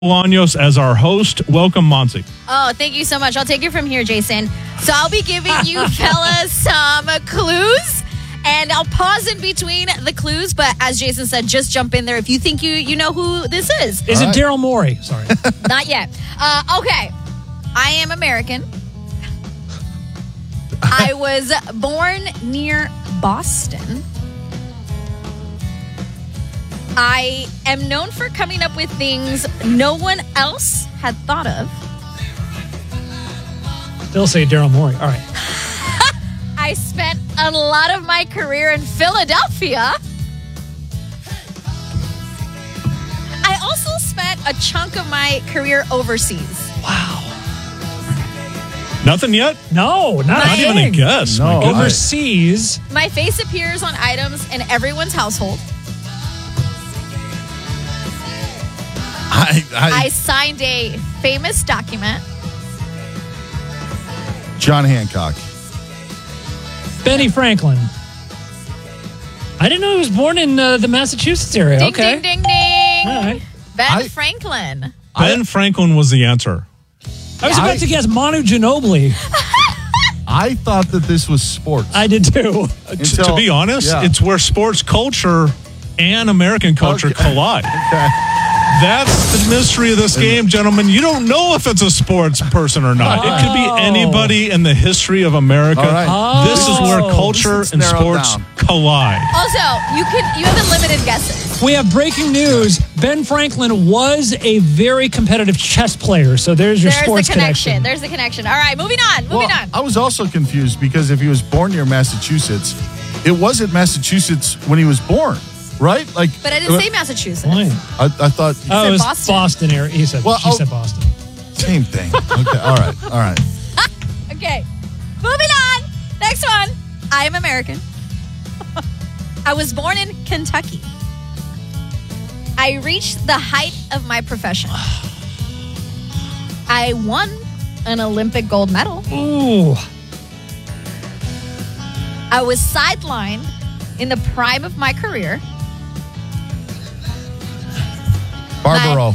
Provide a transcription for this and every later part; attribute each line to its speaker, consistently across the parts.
Speaker 1: Bolaños as our host. Welcome, Monty.
Speaker 2: Oh, thank you so much. I'll take it from here, Jason. So I'll be giving you fellas some clues, and I'll pause in between the clues. But as Jason said, just jump in there if you think you know who this is.
Speaker 3: Is it Daryl Morey? Sorry.
Speaker 2: Not yet. Okay. I am American. I was born near Boston. I am known for coming up with things no one else had thought of.
Speaker 3: They'll say Daryl Morey. All right.
Speaker 2: I spent a lot of my career in Philadelphia. I also spent a chunk of my career overseas.
Speaker 3: Wow.
Speaker 1: Nothing yet?
Speaker 3: No, not
Speaker 1: even a guess.
Speaker 4: No,
Speaker 1: My goodness.
Speaker 3: Overseas.
Speaker 2: My face appears on items in everyone's household. I signed a famous document.
Speaker 4: John Hancock.
Speaker 3: Benny Franklin. I didn't know he was born in the Massachusetts area.
Speaker 2: Ding,
Speaker 3: Okay.
Speaker 2: ding, ding, ding.
Speaker 3: All right.
Speaker 2: Ben Franklin.
Speaker 1: Ben Franklin was the answer.
Speaker 3: I was about to guess Manu Ginobili.
Speaker 4: I thought that this was sports.
Speaker 3: I did too.
Speaker 1: To be honest,
Speaker 4: yeah.
Speaker 1: it's where sports culture and American culture collide.
Speaker 4: Okay.
Speaker 1: That's the mystery of this game, gentlemen. You don't know if it's a sports person or not. It could be anybody in the history of America.
Speaker 4: All right.
Speaker 1: This is where culture
Speaker 4: Let's
Speaker 1: and
Speaker 4: narrow it
Speaker 1: sports
Speaker 4: down.
Speaker 1: collide.
Speaker 2: Also, you have unlimited guesses.
Speaker 3: We have breaking news. Ben Franklin was a very competitive chess player. So there's your sports
Speaker 2: the connection. There's the connection. All right, moving on. Moving on.
Speaker 4: I was also confused because if he was born near Massachusetts, it wasn't Massachusetts when he was born, right? Like,
Speaker 2: But I didn't say Massachusetts.
Speaker 3: Point.
Speaker 4: I thought
Speaker 3: Oh, it was
Speaker 2: Boston.
Speaker 3: Boston area. She said Boston.
Speaker 4: same thing. Okay, all right.
Speaker 2: Okay, moving on. Next one. I am American. I was born in Kentucky. I reached the height of my profession. I won an Olympic gold medal.
Speaker 3: Ooh.
Speaker 2: I was sidelined in the prime of my career.
Speaker 4: Barbaro.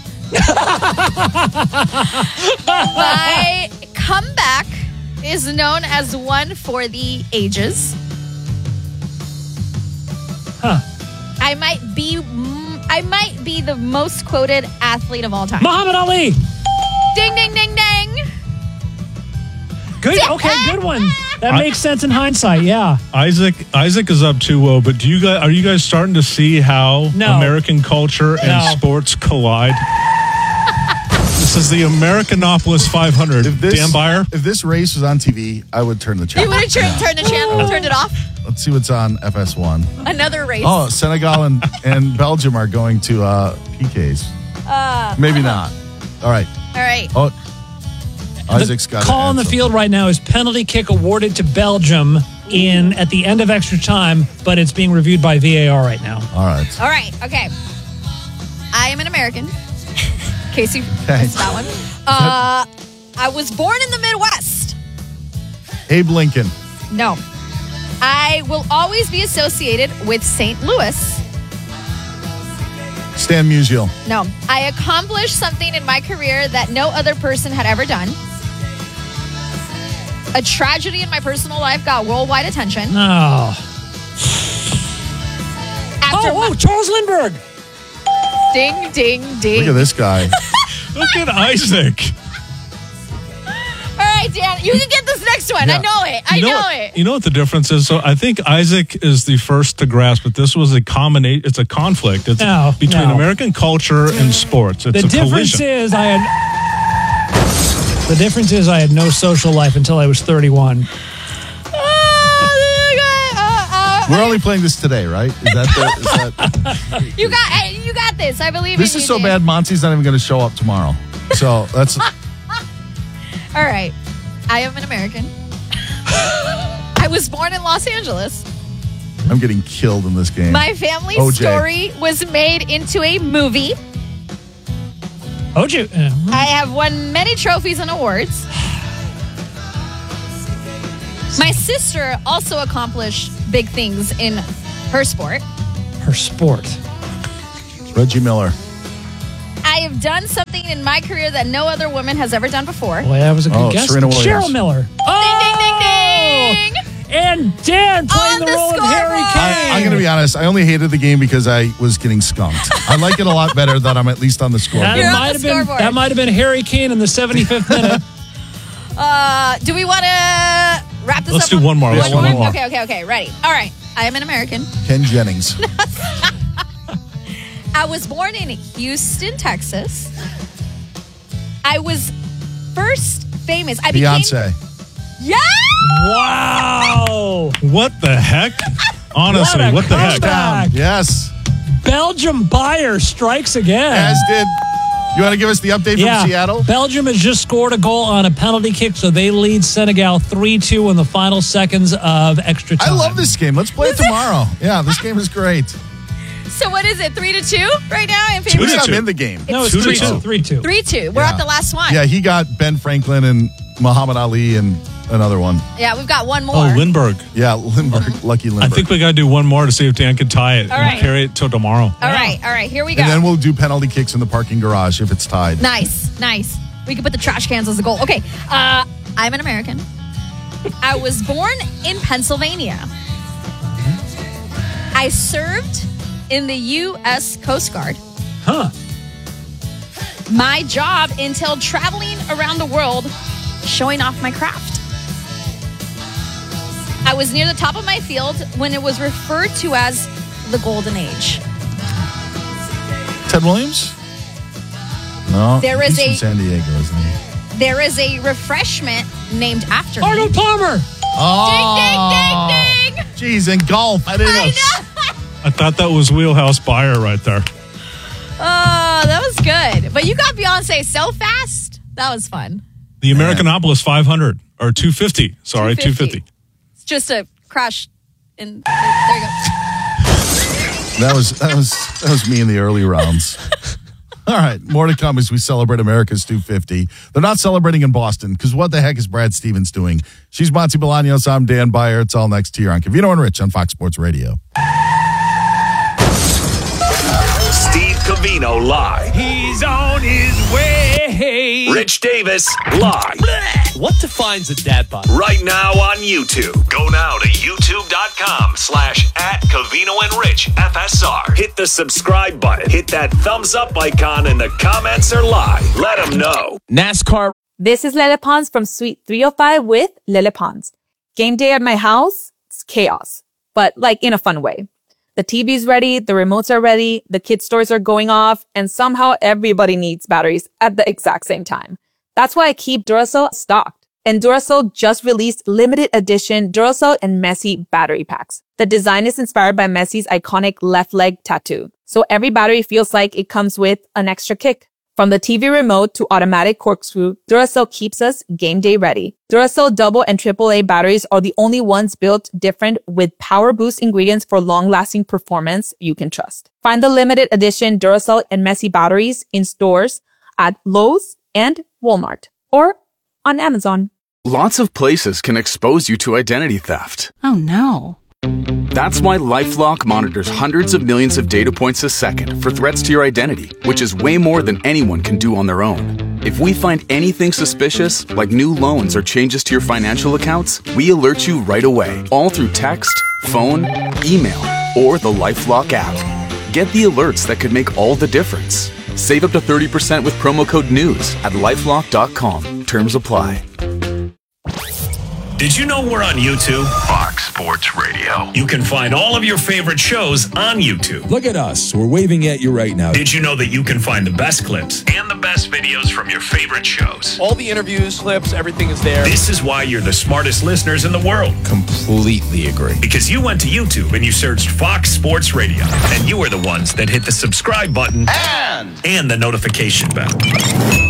Speaker 2: My comeback is known as one for the ages.
Speaker 3: Huh.
Speaker 2: I might be the most quoted athlete of all time.
Speaker 3: Muhammad Ali.
Speaker 2: Ding, ding, ding, ding.
Speaker 3: Good. Okay, good one. That makes sense in hindsight. Yeah.
Speaker 1: Isaac is up 2-0, but are you guys starting to see how
Speaker 3: No.
Speaker 1: American culture and
Speaker 3: No.
Speaker 1: sports collide? This is the Americanopolis 500. Dan Byer?
Speaker 4: If this race was on TV, I would turn the
Speaker 2: You
Speaker 4: channel.
Speaker 2: would have turned the channel, turned it off.
Speaker 4: Let's see what's on FS1.
Speaker 2: Another race.
Speaker 4: Oh, Senegal and Belgium are going to PKs. Maybe not. All right.
Speaker 2: All right.
Speaker 4: Oh, Isaac's got
Speaker 3: Call on the field right now is penalty kick awarded to Belgium at the end of extra time, but it's being reviewed by VAR right now.
Speaker 4: All right.
Speaker 2: All right. Okay. I am an American. In case you missed that one. I was born in the Midwest.
Speaker 4: Abe Lincoln.
Speaker 2: No. I will always be associated with St. Louis.
Speaker 4: Stan Musial.
Speaker 2: No. I accomplished something in my career that no other person had ever done. A tragedy in my personal life got worldwide attention.
Speaker 3: Oh. Charles Lindbergh.
Speaker 2: Ding, ding, ding.
Speaker 4: Look at this guy.
Speaker 1: Look at Isaac.
Speaker 2: All right, Dan, you can get this next one.
Speaker 4: Yeah.
Speaker 2: I know it. I know it.
Speaker 1: You know what the difference is? So I think Isaac is the first to grasp that this was a combination. It's a conflict. It's between American culture and sports. It's
Speaker 3: The
Speaker 1: a
Speaker 3: difference
Speaker 1: collision.
Speaker 3: is I had no social life until I was 31.
Speaker 4: We're only playing this today, right? Is that
Speaker 2: You got this. I believe
Speaker 4: this
Speaker 2: in
Speaker 4: is
Speaker 2: you,
Speaker 4: so
Speaker 2: Dan.
Speaker 4: bad, Monty's not even going to show up tomorrow. So that's...
Speaker 2: All right. I am an American. I was born in Los Angeles.
Speaker 4: I'm getting killed in this game.
Speaker 2: My family
Speaker 4: OJ.
Speaker 2: story was made into a movie.
Speaker 3: OJ.
Speaker 2: I have won many trophies and awards. My sister also accomplished big things in her sport.
Speaker 3: Her sport.
Speaker 4: Reggie Miller.
Speaker 2: I I've done something in my career that no other woman has ever done before.
Speaker 3: Boy, that was a good guess.
Speaker 4: Serena Williams.
Speaker 3: Cheryl Miller.
Speaker 2: Ding, ding, ding, ding.
Speaker 3: And Dan playing
Speaker 2: On
Speaker 3: the
Speaker 2: the
Speaker 3: role of Harry
Speaker 2: scoreboard.
Speaker 3: Kane.
Speaker 4: I'm going to be honest. I only hated the game because I was getting skunked. I like it a lot better that I'm at least on the scoreboard.
Speaker 2: You're on
Speaker 3: might
Speaker 2: the
Speaker 3: have been,
Speaker 2: scoreboard.
Speaker 3: that might have been Harry Kane in the 75th minute.
Speaker 2: Do we want to wrap this up?
Speaker 1: Let's do one more.
Speaker 4: Yeah, one more.
Speaker 2: Okay. Ready. All right. I am an American.
Speaker 4: Ken Jennings.
Speaker 2: I was born in Houston, Texas. I was first famous. I became...
Speaker 4: Beyonce.
Speaker 2: Yeah!
Speaker 3: Wow.
Speaker 1: What the heck? Honestly,
Speaker 3: What a
Speaker 1: what the heck?
Speaker 3: comeback.
Speaker 4: Yes.
Speaker 3: Belgium Bayer strikes again.
Speaker 4: As did. You want to give us the update from Seattle?
Speaker 3: Belgium has just scored a goal on a penalty kick, so they lead Senegal 3-2 in the final seconds of extra time.
Speaker 4: I love this game. Let's play it tomorrow. Yeah, this game is great.
Speaker 2: So what is it, 3-2 right now in favor?
Speaker 4: Who's
Speaker 1: Two.
Speaker 4: I'm in the game?
Speaker 3: No, it's
Speaker 1: 2-2.
Speaker 3: 3-2.
Speaker 2: 3-2. We're at the last one.
Speaker 4: Yeah, he got Ben Franklin and Muhammad Ali and another one.
Speaker 2: Yeah, we've got one more.
Speaker 1: Oh, Lindbergh.
Speaker 4: Yeah, Lindbergh. Lucky Lindbergh.
Speaker 1: I think we got to do one more to see if Dan can tie it
Speaker 2: All right.
Speaker 1: and carry it till tomorrow.
Speaker 2: All right. Here we go.
Speaker 4: And then we'll do penalty kicks in the parking garage if it's tied.
Speaker 2: Nice. We can put the trash cans as a goal. Okay. I'm an American. I was born in Pennsylvania. I served in the U.S. Coast Guard.
Speaker 3: Huh.
Speaker 2: My job entailed traveling around the world, showing off my craft. I was near the top of my field when it was referred to as the Golden Age.
Speaker 4: Ted Williams? No.
Speaker 2: There is
Speaker 4: he's from San Diego, isn't he?
Speaker 2: There is a refreshment named after me.
Speaker 3: Arnold Palmer.
Speaker 4: Oh.
Speaker 2: Ding, ding, ding, ding.
Speaker 4: Jeez, in golf. I didn't know.
Speaker 2: I know.
Speaker 1: I thought that was Wheelhouse Bayer right there.
Speaker 2: Oh, that was good. But you got Beyonce so fast. That was fun.
Speaker 1: The Americanopolis 500 or 250. Sorry, 250.
Speaker 2: It's just a crash. There you go.
Speaker 4: That was me in the early rounds. All right, more to come as we celebrate America's 250. They're not celebrating in Boston because what the heck is Brad Stevens doing? She's Monty Bolaños. I'm Dan Beyer. It's all next here on Covino and Rich on Fox Sports Radio.
Speaker 5: Steve Covino live.
Speaker 6: He's on his way.
Speaker 5: Rich Davis live.
Speaker 6: What defines a dad bod?
Speaker 5: Right now on YouTube. Go now to youtube.com/@CovinoandRichFSR. Hit the subscribe button. Hit that thumbs up icon and the comments are live. Let them know.
Speaker 6: NASCAR.
Speaker 7: This is Lele Pons from Suite 305 with Lele Pons. Game day at my house, it's chaos, but like in a fun way. The TV's ready, the remotes are ready, the kids' toys are going off, and somehow everybody needs batteries at the exact same time. That's why I keep Duracell stocked. And Duracell just released limited edition Duracell and Messi battery packs. The design is inspired by Messi's iconic left leg tattoo. So every battery feels like it comes with an extra kick. From the TV remote to automatic corkscrew, Duracell keeps us game day ready. Duracell double and AAA batteries are the only ones built different with power boost ingredients for long-lasting performance you can trust. Find the limited edition Duracell and Messi batteries in stores at Lowe's and Walmart or on Amazon.
Speaker 8: Lots of places can expose you to identity theft.
Speaker 9: Oh no.
Speaker 8: That's why LifeLock monitors hundreds of millions of data points a second for threats to your identity, which is way more than anyone can do on their own. If we find anything suspicious, like new loans or changes to your financial accounts, we alert you right away, all through text, phone, email, or the LifeLock app. Get the alerts that could make all the difference. Save up to 30% with promo code NEWS at LifeLock.com. Terms apply.
Speaker 5: Did you know we're on YouTube? Fox Sports Radio. You can find all of your favorite shows on YouTube.
Speaker 6: Look at us. We're waving at you right now.
Speaker 5: Did you know that you can find the best clips and the best videos from your favorite shows?
Speaker 6: All the interviews, clips, everything is there.
Speaker 5: This is why you're the smartest listeners in the world.
Speaker 6: Completely agree.
Speaker 5: Because you went to YouTube and you searched Fox Sports Radio. And you were the ones that hit the subscribe button and the notification bell.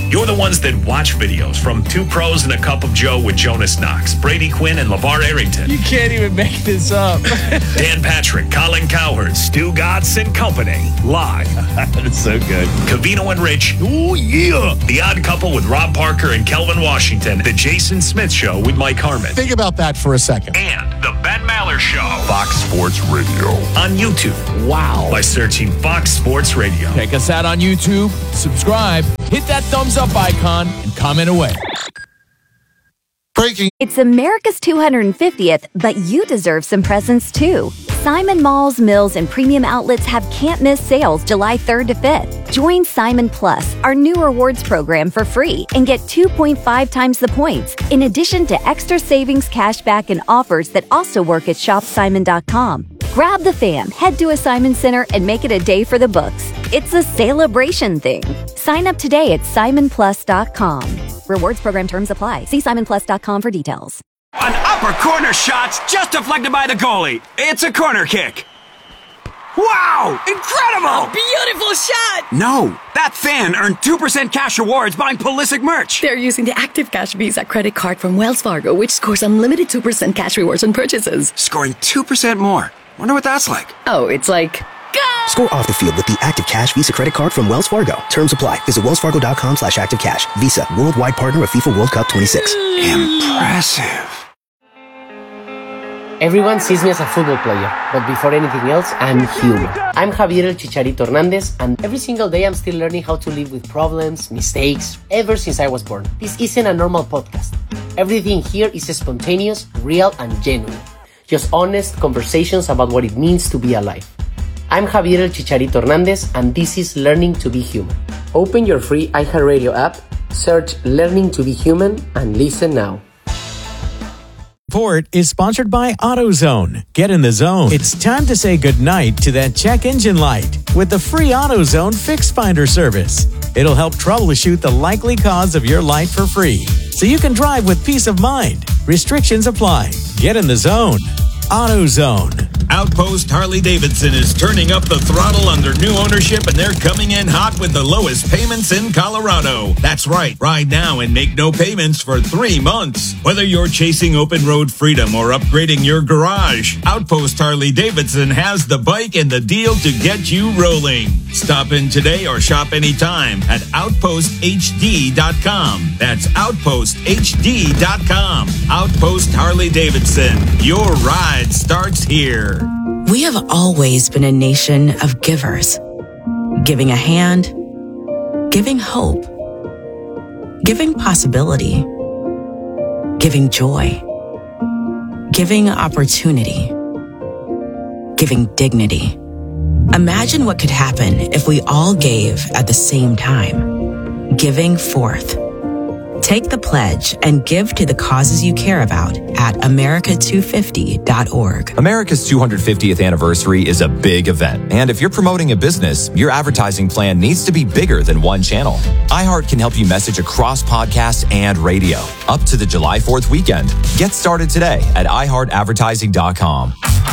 Speaker 5: You're the ones that watch videos from Two Pros and a Cup of Joe with Jonas Knox, Brady Quinn, and LeVar Arrington.
Speaker 6: You can't even make this up.
Speaker 5: Dan Patrick, Colin Cowherd, Stu Gatz, and company. Live.
Speaker 6: That's so good.
Speaker 5: Covino and Rich. Oh, yeah. The Odd Couple with Rob Parker and Kelvin Washington. The Jason Smith Show with Mike Harmon.
Speaker 9: Think about that for a second.
Speaker 5: And The Ben Maller Show. Fox Sports Radio. On YouTube. Wow. By searching Fox Sports Radio.
Speaker 6: Check us out on YouTube. Subscribe. Hit that thumbs up icon and comment away.
Speaker 9: Breaking.
Speaker 10: It's America's 250th, but you deserve some presents too. Simon Malls, Mills, and premium outlets have can't-miss sales July 3rd to 5th. Join Simon Plus, our new rewards program, for free and get 2.5 times the points, in addition to extra savings, cashback, and offers that also work at shopsimon.com. Grab the fam, head to a Simon Center, and make it a day for the books. It's a celebration thing. Sign up today at simonplus.com. Rewards program terms apply. See simonplus.com for details.
Speaker 11: An upper corner shot's just deflected by the goalie. It's a corner kick. Wow! Incredible!
Speaker 12: Beautiful shot!
Speaker 11: No, that fan earned 2% cash rewards buying Pulisic merch.
Speaker 12: They're using the Active Cash Visa credit card from Wells Fargo, which scores unlimited 2% cash rewards on purchases.
Speaker 11: Scoring 2% more. Wonder what that's like.
Speaker 12: Oh, it's like... Go!
Speaker 13: Score off the field with the Active Cash Visa credit card from Wells Fargo. Terms apply. Visit wellsfargo.com/activecash. Visa, worldwide partner of FIFA World Cup 26.
Speaker 11: Impressive.
Speaker 14: Everyone sees me as a football player, but before anything else, I'm human. I'm Javier El Chicharito Hernandez, and every single day I'm still learning how to live with problems, mistakes, ever since I was born. This isn't a normal podcast. Everything here is spontaneous, real, and genuine. Just honest conversations about what it means to be alive. I'm Javier El Chicharito Hernandez, and this is Learning to be Human. Open your free iHeartRadio app, search Learning to be Human, and listen now.
Speaker 15: Report is sponsored by AutoZone. Get in the zone. It's time to say goodnight to that check engine light with the free AutoZone Fix Finder service. It'll help troubleshoot the likely cause of your light for free, so you can drive with peace of mind. Restrictions apply. Get in the zone. AutoZone.
Speaker 16: Outpost Harley-Davidson is turning up the throttle under new ownership, and they're coming in hot with the lowest payments in Colorado. That's right. Ride now and make no payments for 3 months. Whether you're chasing open road freedom or upgrading your garage, Outpost Harley-Davidson has the bike and the deal to get you rolling. Stop in today or shop anytime at OutpostHD.com. That's OutpostHD.com. Outpost Harley-Davidson. Your ride starts here.
Speaker 17: We have always been a nation of givers. Giving a hand, giving hope, giving possibility, giving joy, giving opportunity, giving dignity. Imagine what could happen if we all gave at the same time. Giving forth. Take the pledge and give to the causes you care about at America250.org.
Speaker 18: America's 250th anniversary is a big event. And if you're promoting a business, your advertising plan needs to be bigger than one channel. iHeart can help you message across podcasts and radio up to the July 4th weekend. Get started today at iHeartAdvertising.com.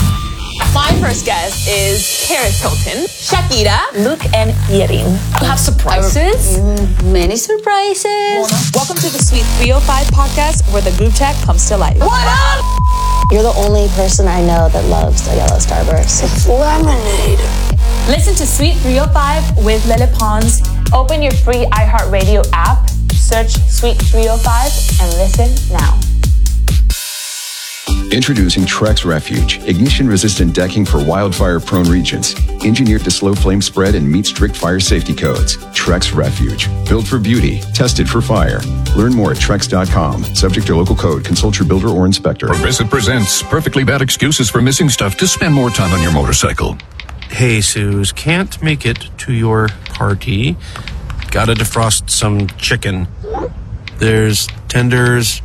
Speaker 19: My first guest is Paris Hilton, Shakira, Luke, and Yerin. You have surprises?
Speaker 20: Many surprises.
Speaker 19: Welcome to the Sweet 305 podcast, where the group chat comes to life.
Speaker 20: What up? You're the only person I know that loves a yellow Starburst. It's lemonade.
Speaker 19: Listen to Sweet 305 with Lily Pons. Open your free iHeartRadio app, search Sweet 305, and listen now.
Speaker 21: Introducing Trex Refuge, ignition-resistant decking for wildfire-prone regions. Engineered to slow flame spread and meet strict fire safety codes. Trex Refuge, built for beauty, tested for fire. Learn more at Trex.com. Subject to local code. Consult your builder or inspector.
Speaker 22: Progressive presents perfectly bad excuses for missing stuff to spend more time on your motorcycle.
Speaker 23: Hey, Suze, can't make it to your party. Gotta defrost some chicken. There's tenders,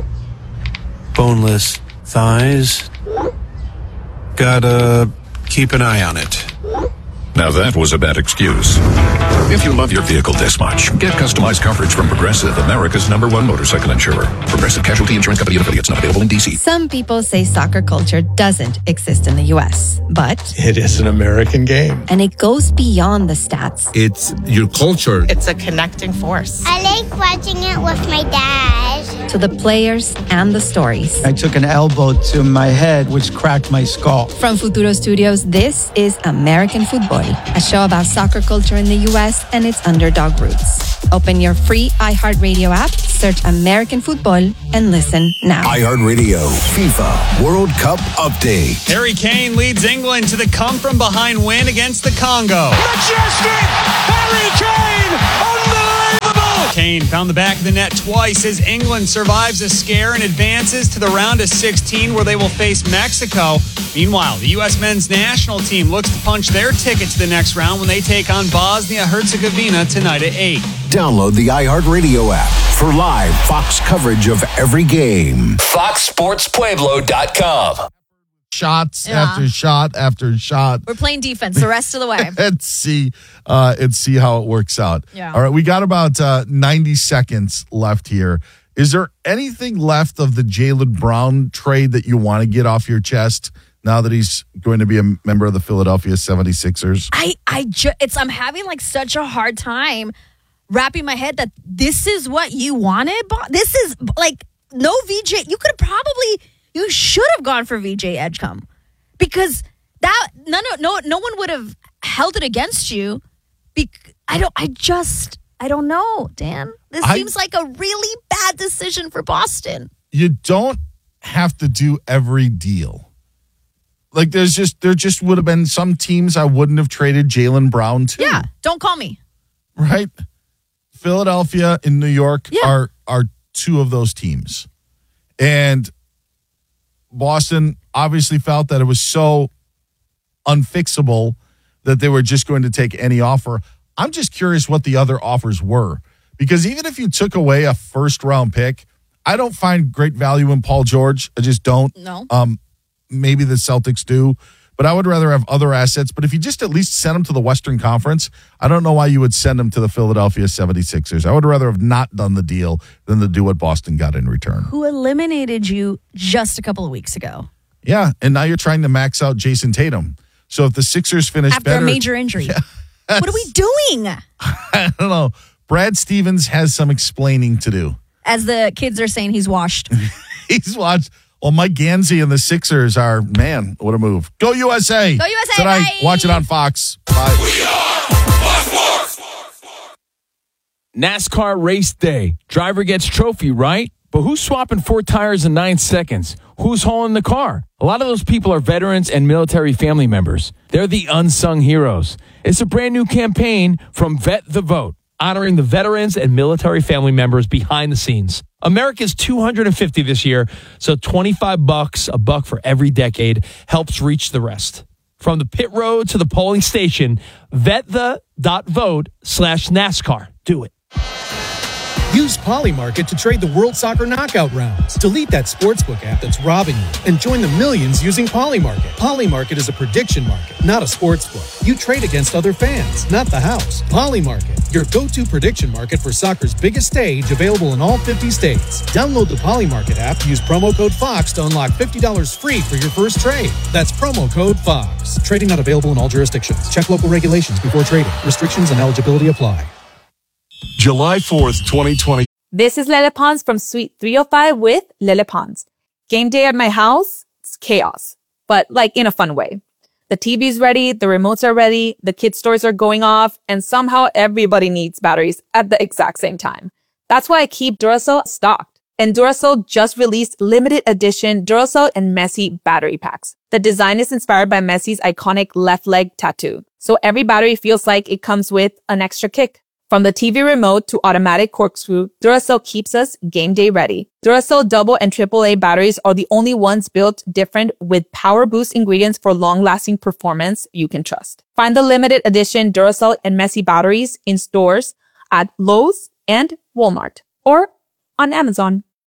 Speaker 23: boneless thighs. Gotta keep an eye on it.
Speaker 22: Now that was a bad excuse. If you love your vehicle this much, get customized coverage from Progressive, America's #1 motorcycle insurer. Progressive Casualty Insurance Company and affiliates, not available in D.C.
Speaker 1: Some people say soccer culture doesn't exist in the U.S., but
Speaker 3: it is an American game.
Speaker 1: And it goes beyond the stats.
Speaker 3: It's your culture.
Speaker 9: It's a connecting force.
Speaker 24: I like watching it with my dad.
Speaker 1: To the players and the stories.
Speaker 25: I took an elbow to my head, which cracked my skull.
Speaker 1: From Futuro Studios, this is American Football, a show about soccer culture in the U.S. and its underdog roots. Open your free iHeartRadio app, search American Football, and listen now.
Speaker 26: iHeartRadio FIFA World Cup Update.
Speaker 27: Harry Kane leads England to the come-from-behind win against the Congo.
Speaker 28: Majestic! Harry Kane! Unbelievable!
Speaker 27: Kane found the back of the net twice as England survives a scare and advances to the round of 16 where they will face Mexico. Meanwhile, the U.S. men's national team looks to punch their ticket to the next round when they take on Bosnia-Herzegovina tonight at 8.
Speaker 26: Download the iHeartRadio app for live Fox coverage of every game.
Speaker 18: FoxSportsPueblo.com.
Speaker 4: Shots after shot after shot.
Speaker 2: We're playing defense the rest of the way.
Speaker 4: Let's see how it works out.
Speaker 2: Yeah.
Speaker 4: All right, we got about 90 seconds left here. Is there anything left of the Jaylen Brown trade that you want to get off your chest now that he's going to be a member of the Philadelphia 76ers?
Speaker 2: I'm having like such a hard time wrapping my head that this is what you wanted. This is like no VJ. You should have gone for VJ Edgecombe because that no one would have held it against you. I don't know, Dan. This seems like a really bad decision for Boston.
Speaker 4: You don't have to do every deal. Like there just would have been some teams I wouldn't have traded Jaylen Brown to.
Speaker 2: Yeah, don't call me.
Speaker 4: Right? Philadelphia and New York are two of those teams. And Boston obviously felt that it was so unfixable that they were just going to take any offer. I'm just curious what the other offers were. Because even if you took away a first-round pick, I don't find great value in Paul George. I just don't.
Speaker 2: No.
Speaker 4: Maybe the Celtics do. But I would rather have other assets. But if you just at least send him to the Western Conference, I don't know why you would send him to the Philadelphia 76ers. I would rather have not done the deal than to do what Boston got in return.
Speaker 2: Who eliminated you just a couple of weeks ago.
Speaker 4: Yeah, and now you're trying to max out Jason Tatum. So if the Sixers finish
Speaker 2: after
Speaker 4: better,
Speaker 2: a major injury. What are we doing?
Speaker 4: I don't know. Brad Stevens has some explaining to do.
Speaker 2: As the kids are saying, he's washed.
Speaker 4: He's watched. Well, Mike Gansey and the Sixers are, man, what a move. Go USA.
Speaker 2: Go USA.
Speaker 4: Tonight,
Speaker 2: bye.
Speaker 4: watch it on Fox. Bye.
Speaker 6: We are Fox Sports. NASCAR race day. Driver gets trophy, right? But who's swapping 4 tires in 9 seconds? Who's hauling the car? A lot of those people are veterans and military family members. They're the unsung heroes. It's a brand new campaign from Vet the Vote, honoring the veterans and military family members behind the scenes. America's 250 this year, so $25, a buck for every decade, helps reach the rest. From the pit road to the polling station, VetThe.vote/NASCAR. Do it.
Speaker 29: Use Polymarket to trade the World Soccer Knockout rounds. Delete that sportsbook app that's robbing you and join the millions using Polymarket. Polymarket is a prediction market, not a sportsbook. You trade against other fans, not the house. Polymarket, your go-to prediction market for soccer's biggest stage, available in all 50 states. Download the Polymarket app, use promo code FOX to unlock $50 free for your first trade. That's promo code FOX. Trading not available in all jurisdictions. Check local regulations before trading. Restrictions and eligibility apply.
Speaker 30: July 4th, 2020.
Speaker 7: This is Lele Pons from Suite 305 with Lele Pons. Game day at my house, it's chaos, but like in a fun way. The TV's ready, the remotes are ready, the kids' toys are going off, and somehow everybody needs batteries at the exact same time. That's why I keep Duracell stocked. And Duracell just released limited edition Duracell and Messi battery packs. The design is inspired by Messi's iconic left leg tattoo. So every battery feels like it comes with an extra kick. From the TV remote to automatic corkscrew, Duracell keeps us game day ready. Duracell double and AAA batteries are the only ones built different with power boost ingredients for long-lasting performance you can trust. Find the limited edition Duracell and Messi batteries in stores at Lowe's and Walmart or on Amazon.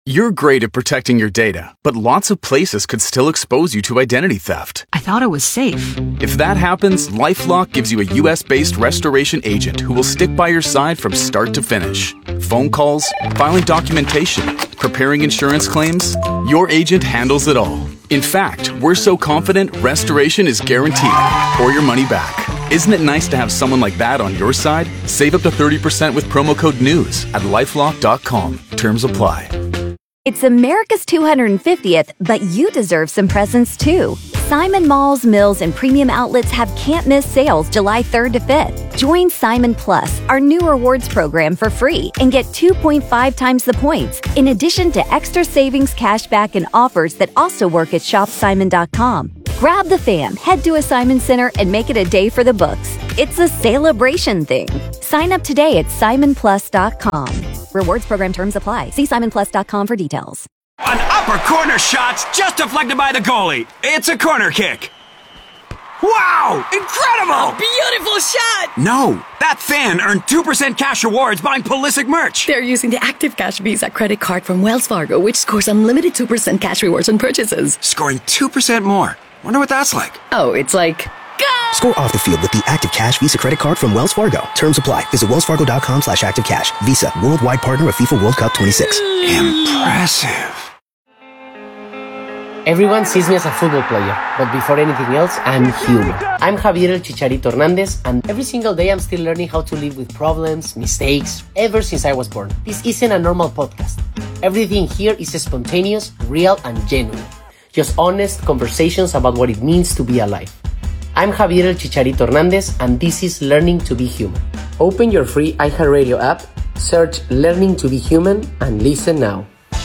Speaker 5: You're great at protecting your data, but lots of places could still expose you to identity theft.
Speaker 8: I thought it was safe.
Speaker 5: If that happens, LifeLock gives you a US-based restoration agent who will stick by your side from start to finish. Phone calls, filing documentation, preparing insurance claims, your agent handles it all. In fact, we're so confident restoration is guaranteed or your money back. Isn't it nice to have someone like that on your side? Save up to 30% with promo code NEWS at LifeLock.com. Terms apply.
Speaker 9: It's America's 250th, but you deserve some presents too. Simon Malls, Mills, and Premium Outlets have can't-miss sales July 3rd to 5th. Join Simon Plus, our new rewards program, for free and get 2.5 times the points, in addition to extra savings, cashback, and offers that also work at shopsimon.com. Grab the fam, head to a Simon Center, and make it a day for the books. It's a celebration thing. Sign up today at simonplus.com. Rewards program terms apply. See simonplus.com for details.
Speaker 10: An upper corner shot's just deflected by the goalie. It's a corner kick. Wow! Incredible!
Speaker 11: A beautiful shot!
Speaker 10: No, that fan earned 2% cash rewards buying Pulisic merch.
Speaker 11: They're using the Active Cash Visa credit card from Wells Fargo, which scores unlimited 2% cash rewards on purchases.
Speaker 10: Scoring 2% more. Wonder what that's like.
Speaker 11: Oh, it's like...
Speaker 12: Score off the field with the Active Cash Visa credit card from Wells Fargo. Terms apply. Visit wellsfargo.com/activecash. Visa, worldwide partner of FIFA World Cup 26.
Speaker 10: Impressive.
Speaker 13: Everyone sees me as a football player, but before anything else, I'm human. I'm Javier El Chicharito Hernandez, and every single day I'm still learning how to live with problems, mistakes, ever since I was born. This isn't a normal podcast. Everything here is spontaneous, real, and genuine. Just honest conversations about what it means to be alive. I'm Javier El Chicharito Hernandez, and this is Learning to be Human. Open your free iHeartRadio app, search Learning to be Human, and listen now.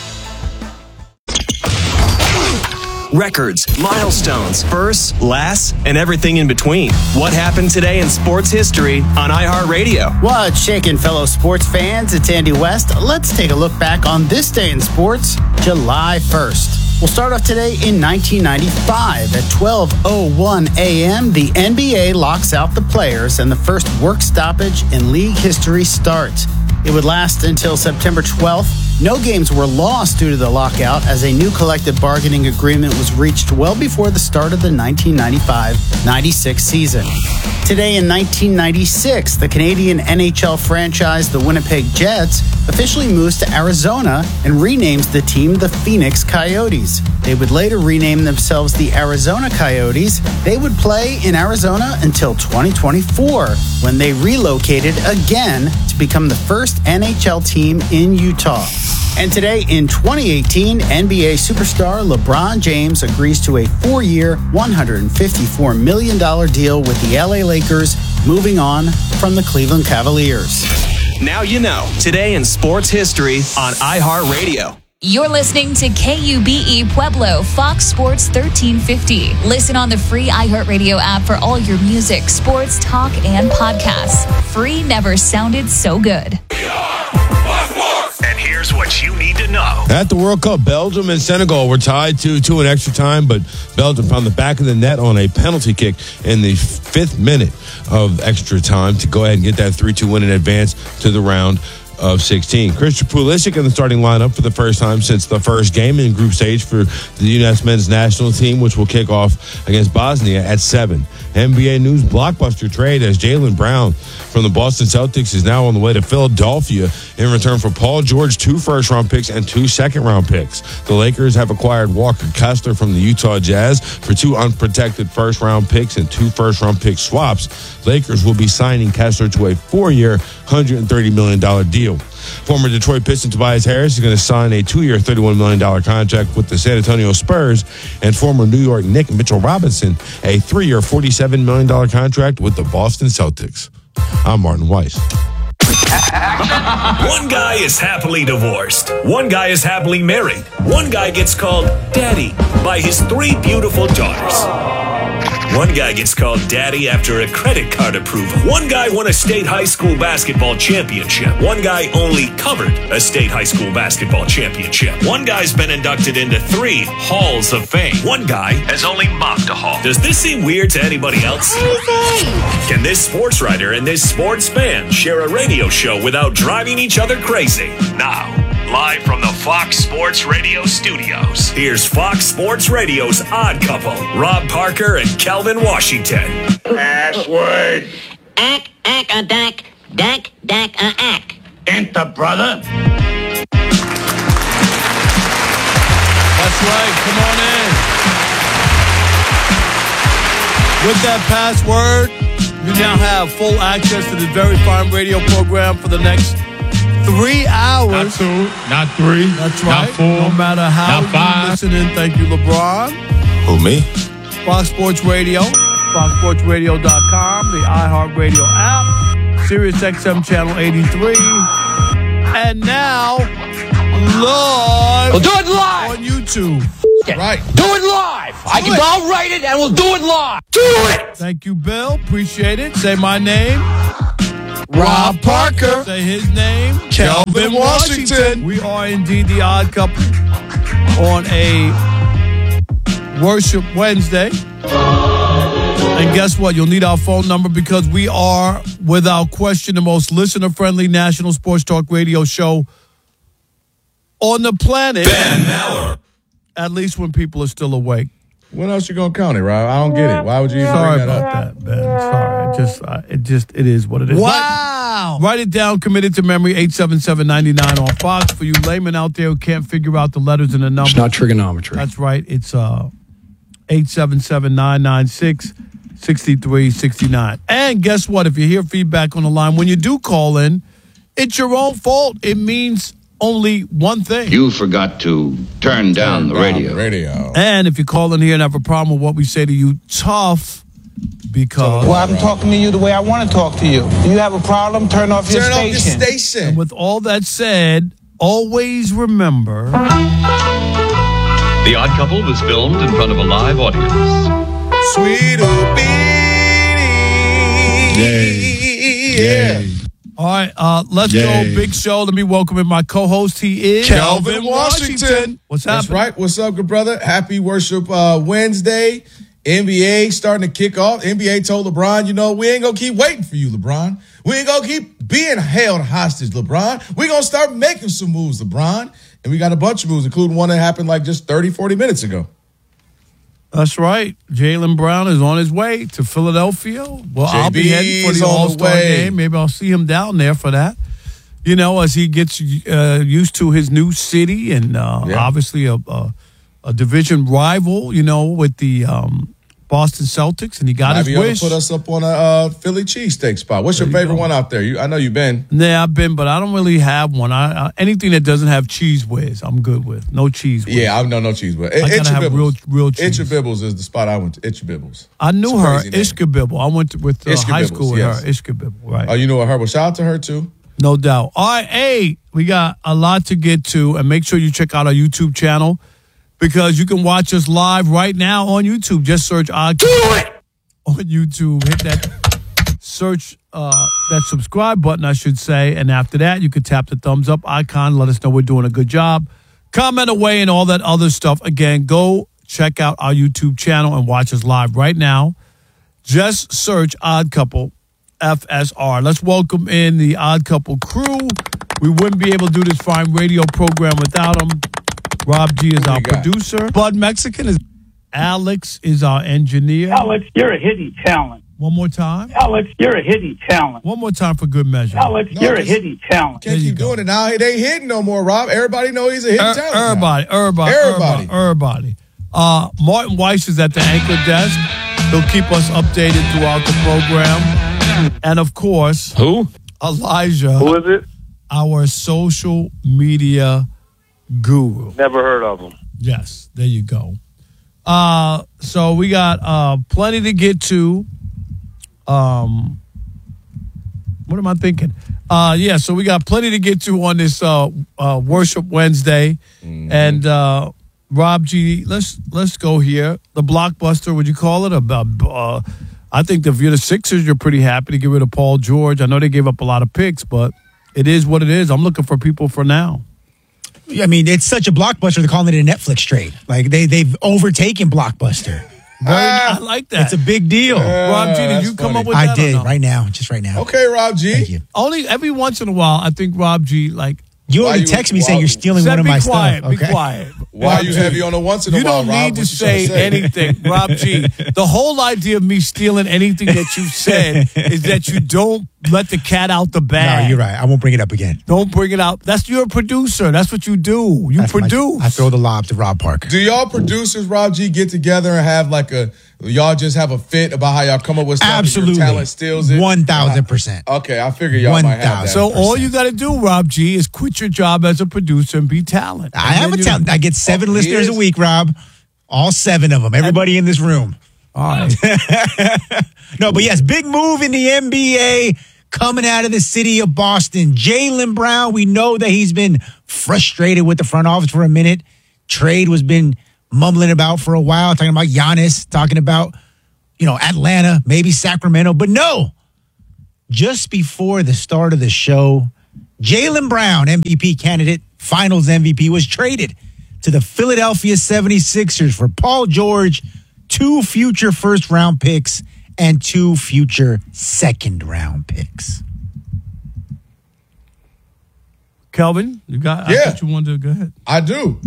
Speaker 14: Records, milestones, firsts, lasts, and everything in between. What happened today in sports history on iHeartRadio?
Speaker 15: What's shaking, fellow sports fans? It's Andy West. Let's take a look back on this day in sports, July 1st. We'll start off today in 1995. At 12:01 a.m., the NBA locks out the players and the first work stoppage in league history starts. It would last until September 12th. No games were lost due to the lockout, as a new collective bargaining agreement was reached well before the start of the 1995-96 season. Today in 1996, the Canadian NHL franchise, the Winnipeg Jets, officially moves to Arizona and renames the team the Phoenix Coyotes. They would later rename themselves the Arizona Coyotes. They would play in Arizona until 2024, when they relocated again to become the first NHL team in Utah. And today in 2018, NBA superstar LeBron James agrees to a 4-year, $154 million deal with the LA Lakers, moving on from the Cleveland Cavaliers.
Speaker 14: Now you know. Today in sports history on iHeartRadio.
Speaker 16: You're listening to KUBE Pueblo, Fox Sports 1350. Listen on the free iHeartRadio app for all your music, sports, talk, and podcasts. Free never sounded so good.
Speaker 22: And here's what you need to know.
Speaker 31: At the World Cup, Belgium and Senegal were tied 2-2 in extra time, but Belgium found the back of the net on a penalty kick in the 5th minute of extra time to go ahead and get that 3-2 win in advance to the round of 16. Christian Pulisic in the starting lineup for the first time since the first game in group stage for the U.S. men's national team, which will kick off against Bosnia at 7. NBA news blockbuster trade as Jaylen Brown from the Boston Celtics is now on the way to Philadelphia in return for Paul George, 2 first-round picks and 2 second-round picks. The Lakers have acquired Walker Kessler from the Utah Jazz for 2 unprotected first-round picks and 2 first-round pick swaps. Lakers will be signing Kessler to a 4-year, $130 million deal. Former Detroit Piston Tobias Harris is going to sign a 2-year, $31 million contract with the San Antonio Spurs, and former New York Knicks Mitchell Robinson a 3-year, $47 million contract with the Boston Celtics. I'm Martin Weiss.
Speaker 22: One guy is happily divorced. One guy is happily married. One guy gets called Daddy by his 3 beautiful daughters. One guy gets called Daddy after a credit card approval. One guy won a state high school basketball championship. One guy only covered a state high school basketball championship. One guy's been inducted into 3 halls of fame. One guy has only mocked a hall. Does this seem weird to anybody else? Can this sports writer and this sports fan share a radio show without driving each other crazy? Now, Live from the Fox Sports Radio studios, here's Fox Sports Radio's Odd Couple, Rob Parker and Kelvin Washington.
Speaker 1: Password.
Speaker 3: Ack, a dack, dack, a ack.
Speaker 1: Enter, brother.
Speaker 8: That's right. Come on in. With that password, you now have full access to this very fine radio program for the next 3 hours.
Speaker 31: Not 2, not 3.
Speaker 8: That's right.
Speaker 31: Not 4.
Speaker 8: No matter how
Speaker 31: not 5.
Speaker 8: you're listening, thank you, LeBron.
Speaker 31: Who, me?
Speaker 8: Fox Sports Radio, foxsportsradio.com, the iHeartRadio app, Sirius XM Channel 83, and now live.
Speaker 17: We'll do it live
Speaker 8: on YouTube.
Speaker 31: Right.
Speaker 17: Do it live. I'll write it and we'll do it live. Do it.
Speaker 8: Thank you, Bill. Appreciate it. Say my name.
Speaker 17: Rob Parker.
Speaker 8: Say his name.
Speaker 31: Kelvin Washington.
Speaker 8: We are indeed the Odd Couple on a Worship Wednesday. And guess what? You'll need our phone number because we are, without question, the most listener-friendly national sports talk radio show on the planet.
Speaker 31: Ben Maller.
Speaker 8: At least when people are still awake.
Speaker 31: When else you gonna count it, Rob? I don't get it. Why would you even
Speaker 8: Sorry
Speaker 31: bring that
Speaker 8: about
Speaker 31: up?
Speaker 8: that, Ben. Sorry. It is what it is.
Speaker 15: Wow.
Speaker 8: Write it down. Committed to memory. 877-99 on Fox. For you laymen out there who can't figure out the letters and the numbers.
Speaker 17: It's not trigonometry.
Speaker 8: That's right. It's 877-996-6369. And guess what? If you hear feedback on the line, when you do call in, it's your own fault. It means only one thing.
Speaker 19: You forgot to turn down the radio.
Speaker 8: And if you call in here and have a problem with what we say to you, tough, because...
Speaker 17: Well, I'm talking to you the way I want to talk to you. Do you have a problem? Turn off your station.
Speaker 8: And with all that said, always remember...
Speaker 20: The Odd Couple was filmed in front of a live audience.
Speaker 31: Sweet
Speaker 8: Yeah. All right, let's go. Big show. Let me welcome in my co-host. He is
Speaker 31: Kelvin Washington.
Speaker 8: What's
Speaker 31: That's
Speaker 8: happening?
Speaker 31: right. What's up, good brother? Happy Worship Wednesday. NBA starting to kick off. NBA told LeBron, we ain't going to keep waiting for you, LeBron. We ain't going to keep being held hostage, LeBron. We're going to start making some moves, LeBron. And we got a bunch of moves, including one that happened like just 30, 40 minutes ago.
Speaker 8: That's right. Jaylen Brown is on his way to Philadelphia. Well, I'll be heading for the All-Star game. Maybe I'll see him down there for that. As he gets used to his new city and obviously a division rival, with the Boston Celtics, and he got his wish.
Speaker 31: Put us up on a Philly cheesesteak spot. What's your favorite one out there? I know you've been.
Speaker 8: Yeah, I've been, but I don't really have one. Anything that doesn't have cheese whiz, I'm good with. No cheese whiz.
Speaker 31: Yeah, I know no cheese whiz.
Speaker 8: I gotta have real cheese.
Speaker 31: Itcha Bibbles is the spot I went to. Itcha Bibbles.
Speaker 8: I knew her, Ishka Bibble. I went with high school with her, Ishka Bibble. Right.
Speaker 31: Oh, you know her. Well, shout out to her too.
Speaker 8: No doubt. All right, hey, we got a lot to get to, and make sure you check out our YouTube channel. Because you can watch us live right now on YouTube. Just search Odd Couple on YouTube. Hit that search, that subscribe button, I should say. And after that, you can tap the thumbs up icon. Let us know we're doing a good job. Comment away and all that other stuff. Again, go check out our YouTube channel and watch us live right now. Just search Odd Couple FSR. Let's welcome in the Odd Couple crew. We wouldn't be able to do this fine radio program without them. Rob G is our producer.
Speaker 15: Bud Mexican is.
Speaker 8: Alex is our engineer.
Speaker 21: Alex, you're a hidden talent.
Speaker 8: One more time.
Speaker 21: Alex, you're a hidden talent.
Speaker 8: One more time for good measure.
Speaker 21: Alex, you're a hidden talent.
Speaker 31: Can't keep doing it now. It ain't hidden no more, Rob. Everybody know he's a hidden talent.
Speaker 8: Everybody. Martin Weiss is at the anchor desk. He'll keep us updated throughout the program. And of course,
Speaker 31: who?
Speaker 8: Elijah.
Speaker 23: Who is it?
Speaker 8: Our social media guru.
Speaker 23: Never heard of him.
Speaker 8: Yes, there you go. So we got plenty to get to. What am I thinking? So we got plenty to get to on this Worship Wednesday. Mm-hmm. And Rob G, let's go here. The blockbuster, would you call it? I think if you're the Sixers, you're pretty happy to get rid of Paul George. I know they gave up a lot of picks, but it is what it is. I'm looking for people for now.
Speaker 15: I mean, it's such a blockbuster, they're calling it a Netflix trade. Like, they've overtaken Blockbuster.
Speaker 8: I like that.
Speaker 15: It's a big deal.
Speaker 8: Rob G, did you come up with that?
Speaker 15: I did, right now, just right now.
Speaker 31: Okay, Rob G.
Speaker 15: Thank you.
Speaker 8: Only every once in a while, I think Rob G, like,
Speaker 2: You already text me saying you're stealing one of my stuff.
Speaker 8: Be quiet.
Speaker 31: Why are you heavy on the once in a while,
Speaker 8: You don't
Speaker 31: Rob?
Speaker 8: need to say anything, Rob G. The whole idea of me stealing anything that you said is that you don't let the cat out the bag.
Speaker 2: No, you're right. I won't bring it up again.
Speaker 8: Don't bring it out. You're a producer. That's what you do. You produce.
Speaker 2: I throw the lob to Rob Parker.
Speaker 31: Do y'all producers, Rob G, get together and have y'all just have a fit about how y'all come up with stuff?
Speaker 2: Absolutely.
Speaker 31: And your talent steals it?
Speaker 2: 1,000%.
Speaker 31: Okay, I figure y'all might have that.
Speaker 8: So all you got to do, Rob G, is quit your job as a producer and be talent.
Speaker 2: I have a talent. I get 7 listeners a week, Rob. All 7 of them. Everybody in this room.
Speaker 8: All right.
Speaker 2: No, but yes, big move in the NBA coming out of the city of Boston. Jaylen Brown, we know that he's been frustrated with the front office for a minute. Trade was been mumbling about for a while, talking about Giannis, talking about, Atlanta, maybe Sacramento. But no, just before the start of the show, Jaylen Brown, MVP candidate, finals MVP, was traded to the Philadelphia 76ers for Paul George, 2 future first-round picks, and 2 future second-round picks.
Speaker 8: Kelvin, I thought you wanted to go ahead.
Speaker 31: I do.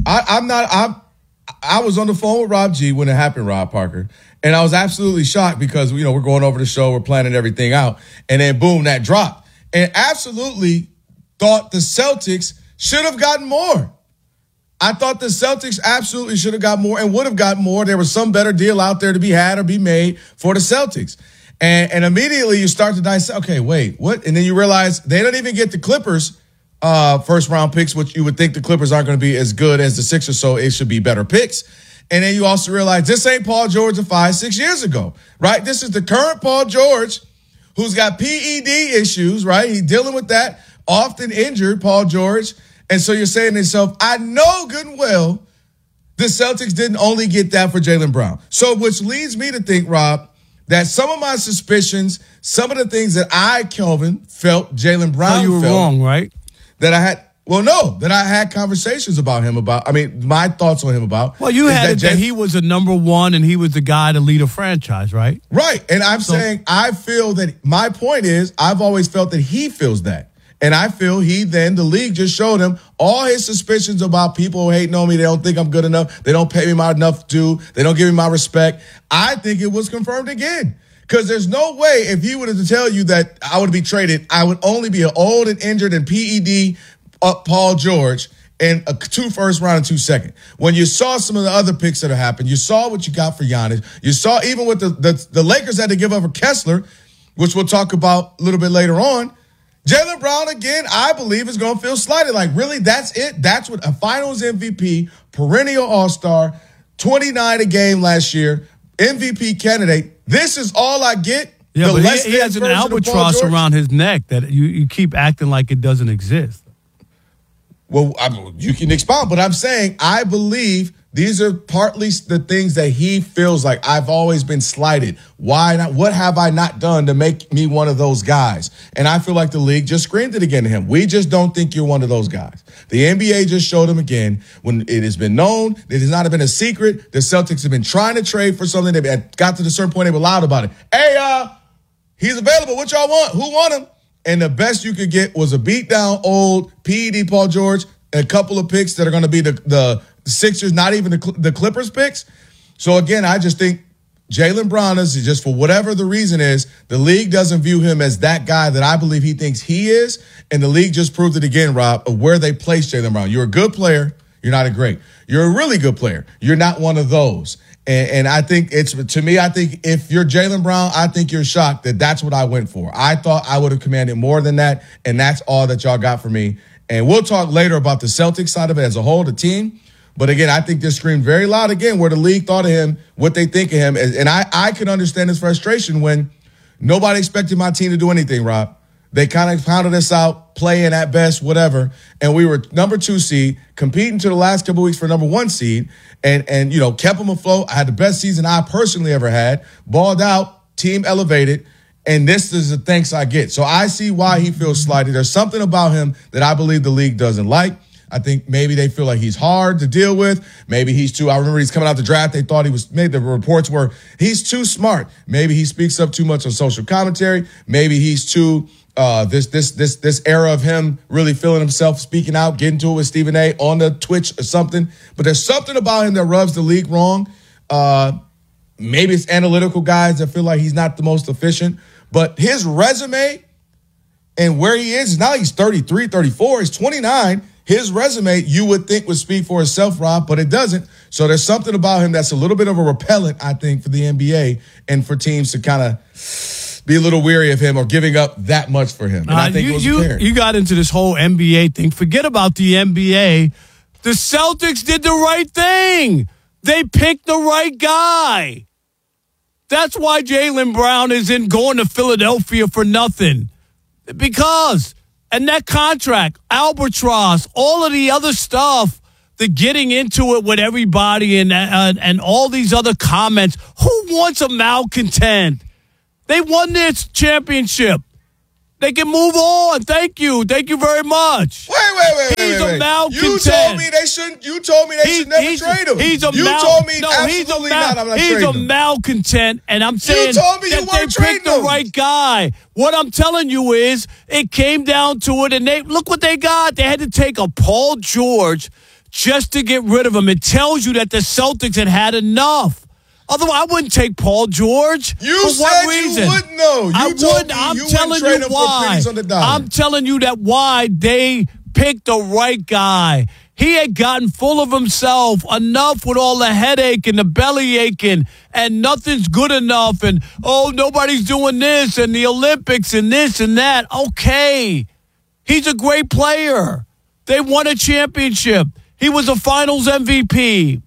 Speaker 31: I was on the phone with Rob G when it happened, Rob Parker, and I was absolutely shocked because we're going over the show, we're planning everything out, and then boom, that dropped, and absolutely thought the Celtics should have gotten more. I thought the Celtics absolutely should have got more and would have gotten more. There was some better deal out there to be had or be made for the Celtics. And immediately you start to dissect, okay, wait, what? And then you realize they don't even get the Clippers first round picks, which you would think the Clippers aren't going to be as good as the Sixers, so it should be better picks. And then you also realize this ain't Paul George of 5-6 years ago, right? This is the current Paul George who's got PED issues, right? He's dealing with that, often injured Paul George. And so you're saying to yourself, I know good and well the Celtics didn't only get that for Jaylen Brown. So which leads me to think, Rob, that some of my suspicions, some of the things that Kelvin, felt Jaylen Brown
Speaker 8: you were
Speaker 31: felt.
Speaker 8: wrong, right?
Speaker 31: That I had conversations about him about. I mean, my thoughts on him about.
Speaker 8: Well, you had that he was a number one and he was the guy to lead a franchise, right?
Speaker 31: Right. And I'm saying I feel that my point is I've always felt that he feels that. And I feel the league just showed him all his suspicions about people hating on me. They don't think I'm good enough. They don't pay me my enough due. They don't give me my respect. I think it was confirmed again. Because there's no way if he would have to tell you that I would be traded, I would only be an old and injured and PED Paul George and 2 first round and 2 second. When you saw some of the other picks that have happened, you saw what you got for Giannis. You saw even with the Lakers had to give up for Kessler, which we'll talk about a little bit later on. Jaylen Brown, again, I believe is going to feel slighted. Like, really, that's it? That's what a finals MVP, perennial all-star, 29 a game last year, MVP candidate. This is all I get?
Speaker 8: Yeah, but he has an albatross around his neck that you keep acting like it doesn't exist.
Speaker 31: Well, you can expound, but I'm saying I believe these are partly the things that he feels like I've always been slighted. Why not? What have I not done to make me one of those guys? And I feel like the league just screamed it again to him. We just don't think you're one of those guys. The NBA just showed him again when it has been known. It has not been a secret. The Celtics have been trying to trade for something. They got to a certain point. They were loud about it. Hey, he's available. What y'all want? Who want him? And the best you could get was a beat down old PED Paul George, and a couple of picks that are going to be the Sixers, not even the Clippers picks. So again, I just think Jaylen Brown is just, for whatever the reason is, the league doesn't view him as that guy that I believe he thinks he is. And the league just proved it again, Rob, of where they placed Jaylen Brown. You're a good player. You're not a great. You're a really good player. You're not one of those. And I think I think if you're Jaylen Brown, I think you're shocked that that's what I went for. I thought I would have commanded more than that. And that's all that y'all got for me. And we'll talk later about the Celtics side of it as a whole, the team. But again, I think this screamed very loud again where the league thought of him, what they think of him. And I can understand his frustration when nobody expected my team to do anything, Rob. They kind of pounded us out, playing at best, whatever. And we were number 2 seed, competing to the last couple of weeks for number 1 seed. And kept them afloat. I had the best season I personally ever had. Balled out, team elevated. And this is the thanks I get. So I see why he feels slighted. There's something about him that I believe the league doesn't like. I think maybe they feel like he's hard to deal with. Maybe he's too, I remember he's coming out the draft. They thought the reports were he's too smart. Maybe he speaks up too much on social commentary. Maybe he's too
Speaker 4: this era of him really feeling himself, speaking out, getting to it with Stephen A. on the Twitch or something. But there's something about him that rubs the league wrong. Maybe it's analytical guys that feel like he's not the most efficient. But his resume and where he is, now he's 33, 34, he's 29. His resume, you would think, would speak for itself, Rob, but it doesn't. So there's something about him that's a little bit of a repellent, I think, for the NBA and for teams to kind of be a little weary of him or giving up that much for him. And I think it was apparent.
Speaker 8: You got into this whole NBA thing. Forget about the NBA. The Celtics did the right thing. They picked the right guy. That's why Jaylen Brown isn't going to Philadelphia for nothing. Because, and that contract, albatross, all of the other stuff, the getting into it with everybody and all these other comments. Who wants a malcontent? They won this championship. They can move on. Thank you. Thank you very much.
Speaker 4: Wait.
Speaker 8: He's a malcontent.
Speaker 4: You told me they should never trade him.
Speaker 8: He's a
Speaker 4: absolutely not. I'm not
Speaker 8: he's
Speaker 4: trading
Speaker 8: a
Speaker 4: him.
Speaker 8: malcontent, and I'm saying
Speaker 4: You told me you
Speaker 8: that
Speaker 4: weren't
Speaker 8: they picked
Speaker 4: trading him.
Speaker 8: the right guy. What I'm telling you is it came down to it, and they look what they got. They had to take a Paul George just to get rid of him. It tells you that the Celtics had enough. Otherwise, I wouldn't take Paul George.
Speaker 4: You
Speaker 8: For
Speaker 4: said
Speaker 8: what reason?
Speaker 4: you wouldn't know.
Speaker 8: I'm telling you why. I'm telling you that why they picked the right guy. He had gotten full of himself enough with all the headache and the belly aching and nothing's good enough and, nobody's doing this and the Olympics and this and that. Okay. He's a great player. They won a championship. He was a finals MVP.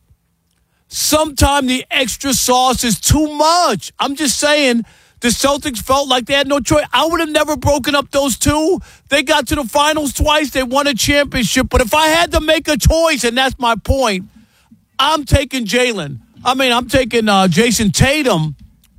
Speaker 8: Sometimes the extra sauce is too much. I'm just saying the Celtics felt like they had no choice. I would have never broken up those two. They got to the finals twice. They won a championship. But if I had to make a choice, and that's my point, I'm taking Jaylen. I'm taking Jason Tatum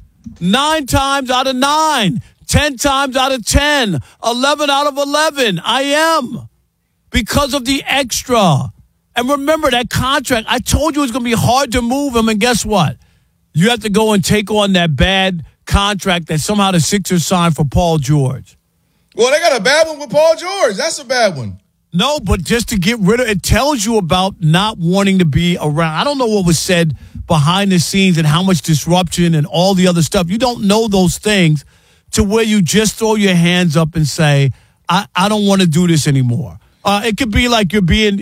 Speaker 8: 9 times out of 9, 10 times out of 10, 11 out of 11. I am. Because of the extra. And remember that contract, I told you it was going to be hard to move him, and guess what? You have to go and take on that bad contract that somehow the Sixers signed for Paul George.
Speaker 4: Well, they got a bad one with Paul George. That's a bad one.
Speaker 8: No, but just to get rid of it tells you about not wanting to be around. I don't know what was said behind the scenes and how much disruption and all the other stuff. You don't know those things to where you just throw your hands up and say, I don't want to do this anymore. It could be like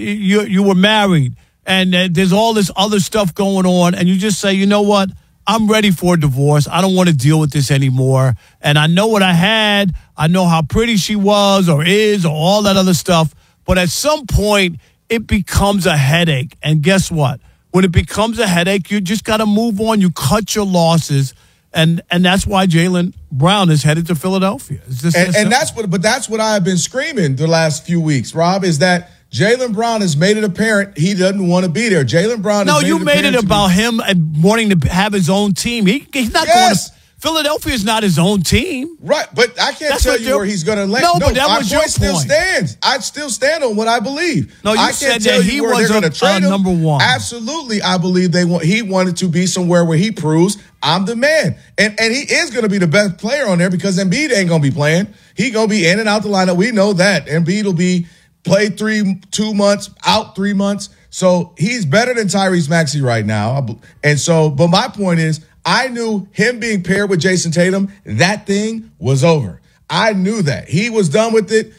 Speaker 8: you were married and there's all this other stuff going on and you just say, you know what? I'm ready for a divorce. I don't want to deal with this anymore. And I know what I had. I know how pretty she was or is or all that other stuff. But at some point, it becomes a headache. And guess what? When it becomes a headache, you just got to move on. You cut your losses. And that's why Jaylen Brown is headed to Philadelphia.
Speaker 4: That's what I have been screaming the last few weeks, Rob, is that Jaylen Brown has made it apparent he doesn't want to be there. Jaylen Brown.
Speaker 8: No, you made it about him and wanting to have his own team. He's not going to. Philadelphia is not his own team.
Speaker 4: Right, but I can't tell you where he's going to land.
Speaker 8: No, but that was your point.
Speaker 4: Still stands. I still stand on what I believe.
Speaker 8: No, you said that he was number one.
Speaker 4: Absolutely, I believe he wanted to be somewhere where he proves I'm the man. And he is going to be the best player on there because Embiid ain't going to be playing. He's going to be in and out the lineup. We know that. Embiid will be played 2 months, out 3 months. So he's better than Tyrese Maxey right now. But my point is, I knew him being paired with Jason Tatum, that thing was over. I knew that. He was done with it.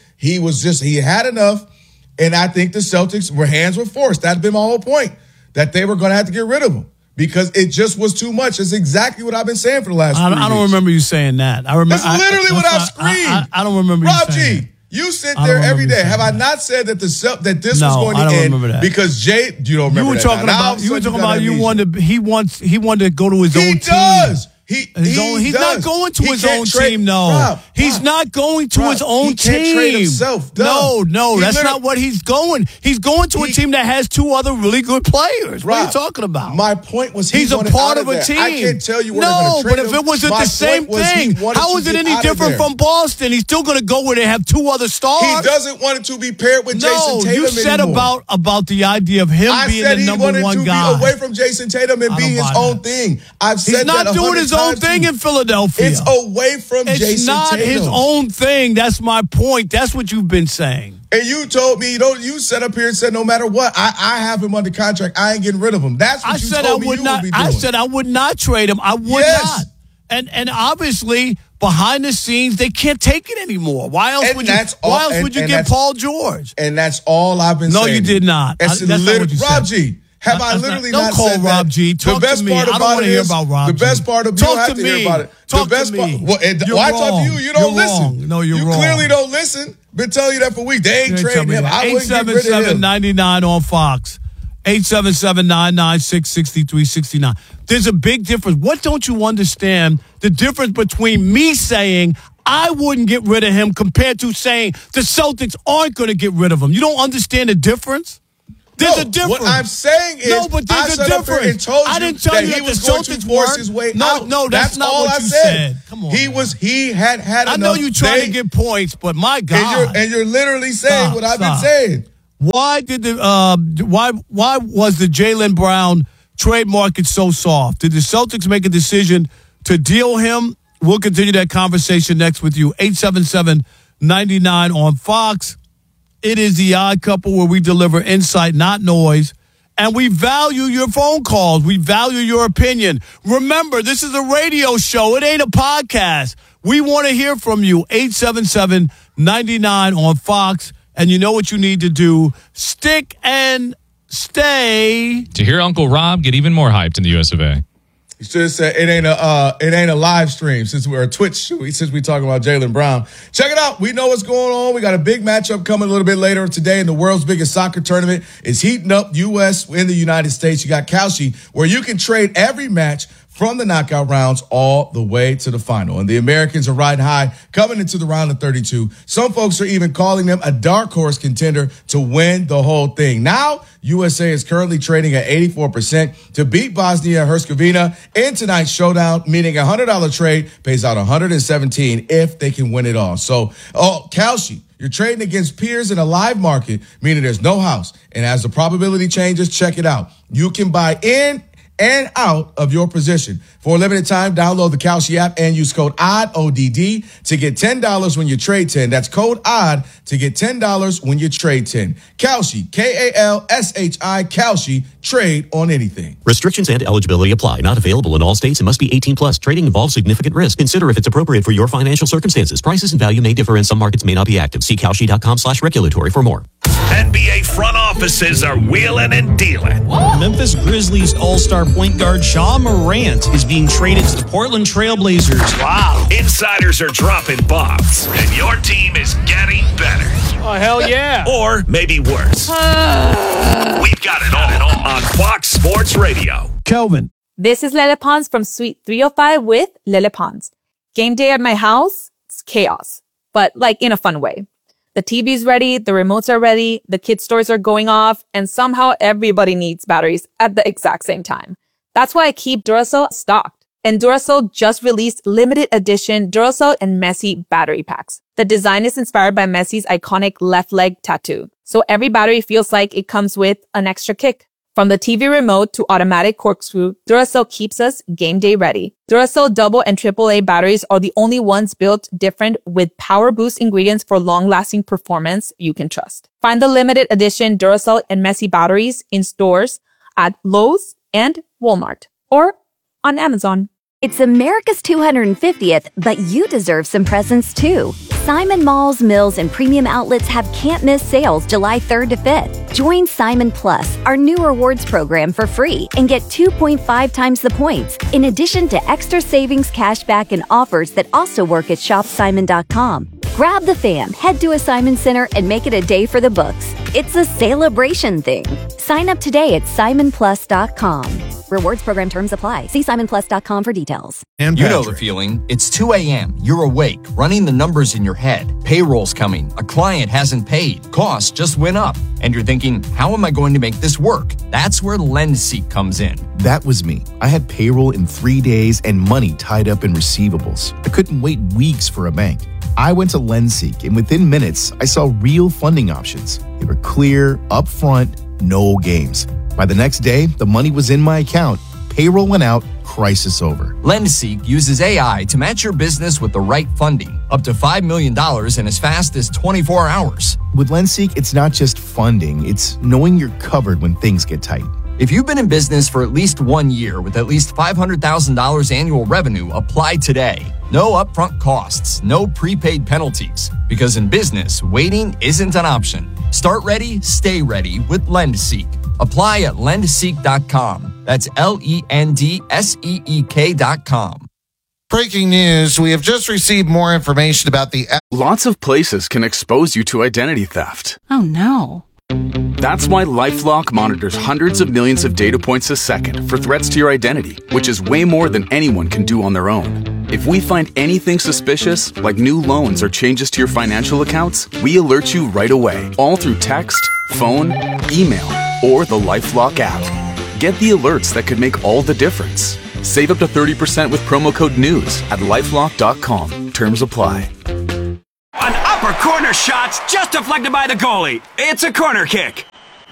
Speaker 4: He had enough. And I think the Celtics' hands were forced. That'd been my whole point, that they were going to have to get rid of him because it just was too much. It's exactly what I've been saying for the last 3 weeks.
Speaker 8: I don't remember you saying that. I remember.
Speaker 4: That's literally what I've screamed.
Speaker 8: I don't remember
Speaker 4: Rob
Speaker 8: you saying
Speaker 4: G, you sit there every day. Have I not said that this was going to end because you don't remember
Speaker 8: you were talking about you wanted he wanted to go to his own team. He's not going to his own team, no. He's not going to his own team.
Speaker 4: He can't trade himself.
Speaker 8: No, that's not what he's going. He's going to a team that has 2 other really good players. What are you talking about?
Speaker 4: My point was
Speaker 8: he's a part of a team.
Speaker 4: I can't tell you where they're going to trade him.
Speaker 8: No, but if it wasn't the same thing, how is it any different from Boston? He's still going to go where they have 2 other stars.
Speaker 4: He doesn't want it to be paired with Jason Tatum anymore.
Speaker 8: You said about the idea of him being the number one guy.
Speaker 4: He wanted to be away from Jason Tatum and be his own thing. I've said that 100 times.
Speaker 8: He's not doing his his own thing in Philadelphia.
Speaker 4: It's away from Jason Tatum.
Speaker 8: It's not his own thing. That's my point. That's what you've been saying.
Speaker 4: And you told me, you sat up here and said, no matter what, I have him under contract. I ain't getting rid of him. That's what told me you would be doing.
Speaker 8: I said I would not trade him. I would not. And obviously, behind the scenes, they can't take it anymore. Why else would you get Paul George?
Speaker 4: And that's all I've been saying.
Speaker 8: No, you did not.
Speaker 4: That's not what you said. Rob G. Have I literally not said that?
Speaker 8: Don't call Rob G. Talk to me. I don't want to hear about Rob G.
Speaker 4: The best part of you don't have to hear about it.
Speaker 8: Talk to me.
Speaker 4: Why talk to you? You don't listen.
Speaker 8: No, you're wrong.
Speaker 4: You clearly don't listen. Been telling you that for weeks. They ain't trading him. I wouldn't get rid of him.
Speaker 8: 877-99 on Fox. 877-996-6369. There's a big difference. What don't you understand? The difference between me saying I wouldn't get rid of him compared to saying the Celtics aren't going to get rid of him. You don't understand the difference? There's a difference.
Speaker 4: What I'm saying is,
Speaker 8: but there's
Speaker 4: I
Speaker 8: a difference.
Speaker 4: And told you
Speaker 8: I didn't tell
Speaker 4: that
Speaker 8: you
Speaker 4: he
Speaker 8: that
Speaker 4: was
Speaker 8: the
Speaker 4: going
Speaker 8: Celtics
Speaker 4: to force his way out.
Speaker 8: No, that's not
Speaker 4: all
Speaker 8: what
Speaker 4: I
Speaker 8: you said. Come on.
Speaker 4: He had enough.
Speaker 8: I know you're trying to get points, but my God.
Speaker 4: And you're literally saying what I've been saying.
Speaker 8: Why did why was the Jaylen Brown trade market so soft? Did the Celtics make a decision to deal him? We'll continue that conversation next with you. 877-99 on Fox. It is the Odd Couple where we deliver insight, not noise. And we value your phone calls. We value your opinion. Remember, this is a radio show. It ain't a podcast. We want to hear from you. 877-99 on Fox. And you know what you need to do. Stick and stay.
Speaker 6: To hear Uncle Rob get even more hyped in the US of A.
Speaker 4: You should have said it ain't a live stream since we're a Twitch since we talking about Jaylen Brown. Check it out. We know what's going on. We got a big matchup coming a little bit later today in the world's biggest soccer tournament. It's heating up U.S. in the United States. You got Kalshi, where you can trade every match from the knockout rounds all the way to the final. And the Americans are riding high coming into the round of 32. Some folks are even calling them a dark horse contender to win the whole thing. Now, USA is currently trading at 84% to beat Bosnia and Herzegovina in tonight's showdown, meaning a $100 trade pays out $117 if they can win it all. So, Kalshi, you're trading against peers in a live market, meaning there's no house. And as the probability changes, check it out. You can buy in and out of your position. For a limited time, download the Kalshi app and use code ODD, O-D-D, to get $10 when you trade 10. That's code ODD to get $10 when you trade 10. Kalshi, K-A-L-S-H-I, Kalshi, trade on anything.
Speaker 7: Restrictions and eligibility apply. Not available in all states and must be 18 plus. Trading involves significant risk. Consider if it's appropriate for your financial circumstances. Prices and value may differ and some markets may not be active. See Kalshi.com/regulatory for more.
Speaker 22: NBA front offices are wheeling and dealing.
Speaker 18: Memphis Grizzlies all-star point guard Ja Morant is being traded to the Portland Trailblazers.
Speaker 22: Wow. Insiders are dropping bombs, and your team is getting better.
Speaker 18: Oh, hell yeah.
Speaker 22: Or maybe worse. We've got it all on Fox Sports Radio.
Speaker 8: Kelvin.
Speaker 23: This is Lele Pons from Suite 305 with Lele Pons. Game day at my house, it's chaos, but like in a fun way. The TV's ready, the remotes are ready, the kids' toys are going off, and somehow everybody needs batteries at the exact same time. That's why I keep Duracell stocked. And Duracell just released limited edition Duracell and Messi battery packs. The design is inspired by Messi's iconic left leg tattoo. So every battery feels like it comes with an extra kick. From the TV remote to automatic corkscrew, Duracell keeps us game day ready. Duracell double and AAA batteries are the only ones built different with power boost ingredients for long-lasting performance you can trust. Find the limited edition Duracell and Messi batteries in stores at Lowe's and Walmart or on Amazon.
Speaker 9: It's America's 250th, but you deserve some presents too. Simon Malls, Mills, and Premium Outlets have can't-miss sales July 3rd to 5th. Join Simon Plus, our new rewards program, for free and get 2.5 times the points, in addition to extra savings, cashback, and offers that also work at shopsimon.com. Grab the fam, head to a Simon Center, and make it a day for the books. It's a celebration thing. Sign up today at simonplus.com. Rewards program terms apply. See simonplus.com for details.
Speaker 24: You know the feeling. It's 2 a.m. You're awake, running the numbers in your head. Payroll's coming. A client hasn't paid. Costs just went up. And you're thinking, how am I going to make this work? That's where LendSeek comes in.
Speaker 25: That was me. I had payroll in 3 days and money tied up in receivables. I couldn't wait weeks for a bank. I went to LendSeek, and within minutes, I saw real funding options. They were clear, upfront, no games. By the next day, the money was in my account, Payroll went out, crisis over.
Speaker 24: LendSeek uses AI to match your business with the right funding, up to $5 million in as fast as 24 hours.
Speaker 25: With LendSeek, it's not just funding, it's knowing you're covered when things get tight.
Speaker 24: If you've been in business for at least 1 year with at least $500,000 annual revenue, apply today. No upfront costs, no prepaid penalties. Because in business, waiting isn't an option. Start ready, stay ready with LendSeek. Apply at lendseek.com. That's LENDSEEK.com.
Speaker 5: Breaking news, we have just received more information about the...
Speaker 10: Lots of places can expose you to identity theft.
Speaker 11: Oh no.
Speaker 10: That's why LifeLock monitors hundreds of millions of data points a second for threats to your identity, which is way more than anyone can do on their own. If we find anything suspicious, like new loans or changes to your financial accounts, we alert you right away, all through text, phone, email, or the LifeLock app. Get the alerts that could make all the difference. Save up to 30% with promo code NEWS at LifeLock.com. Terms apply.
Speaker 12: An upper corner shot's just deflected by the goalie. It's a corner kick.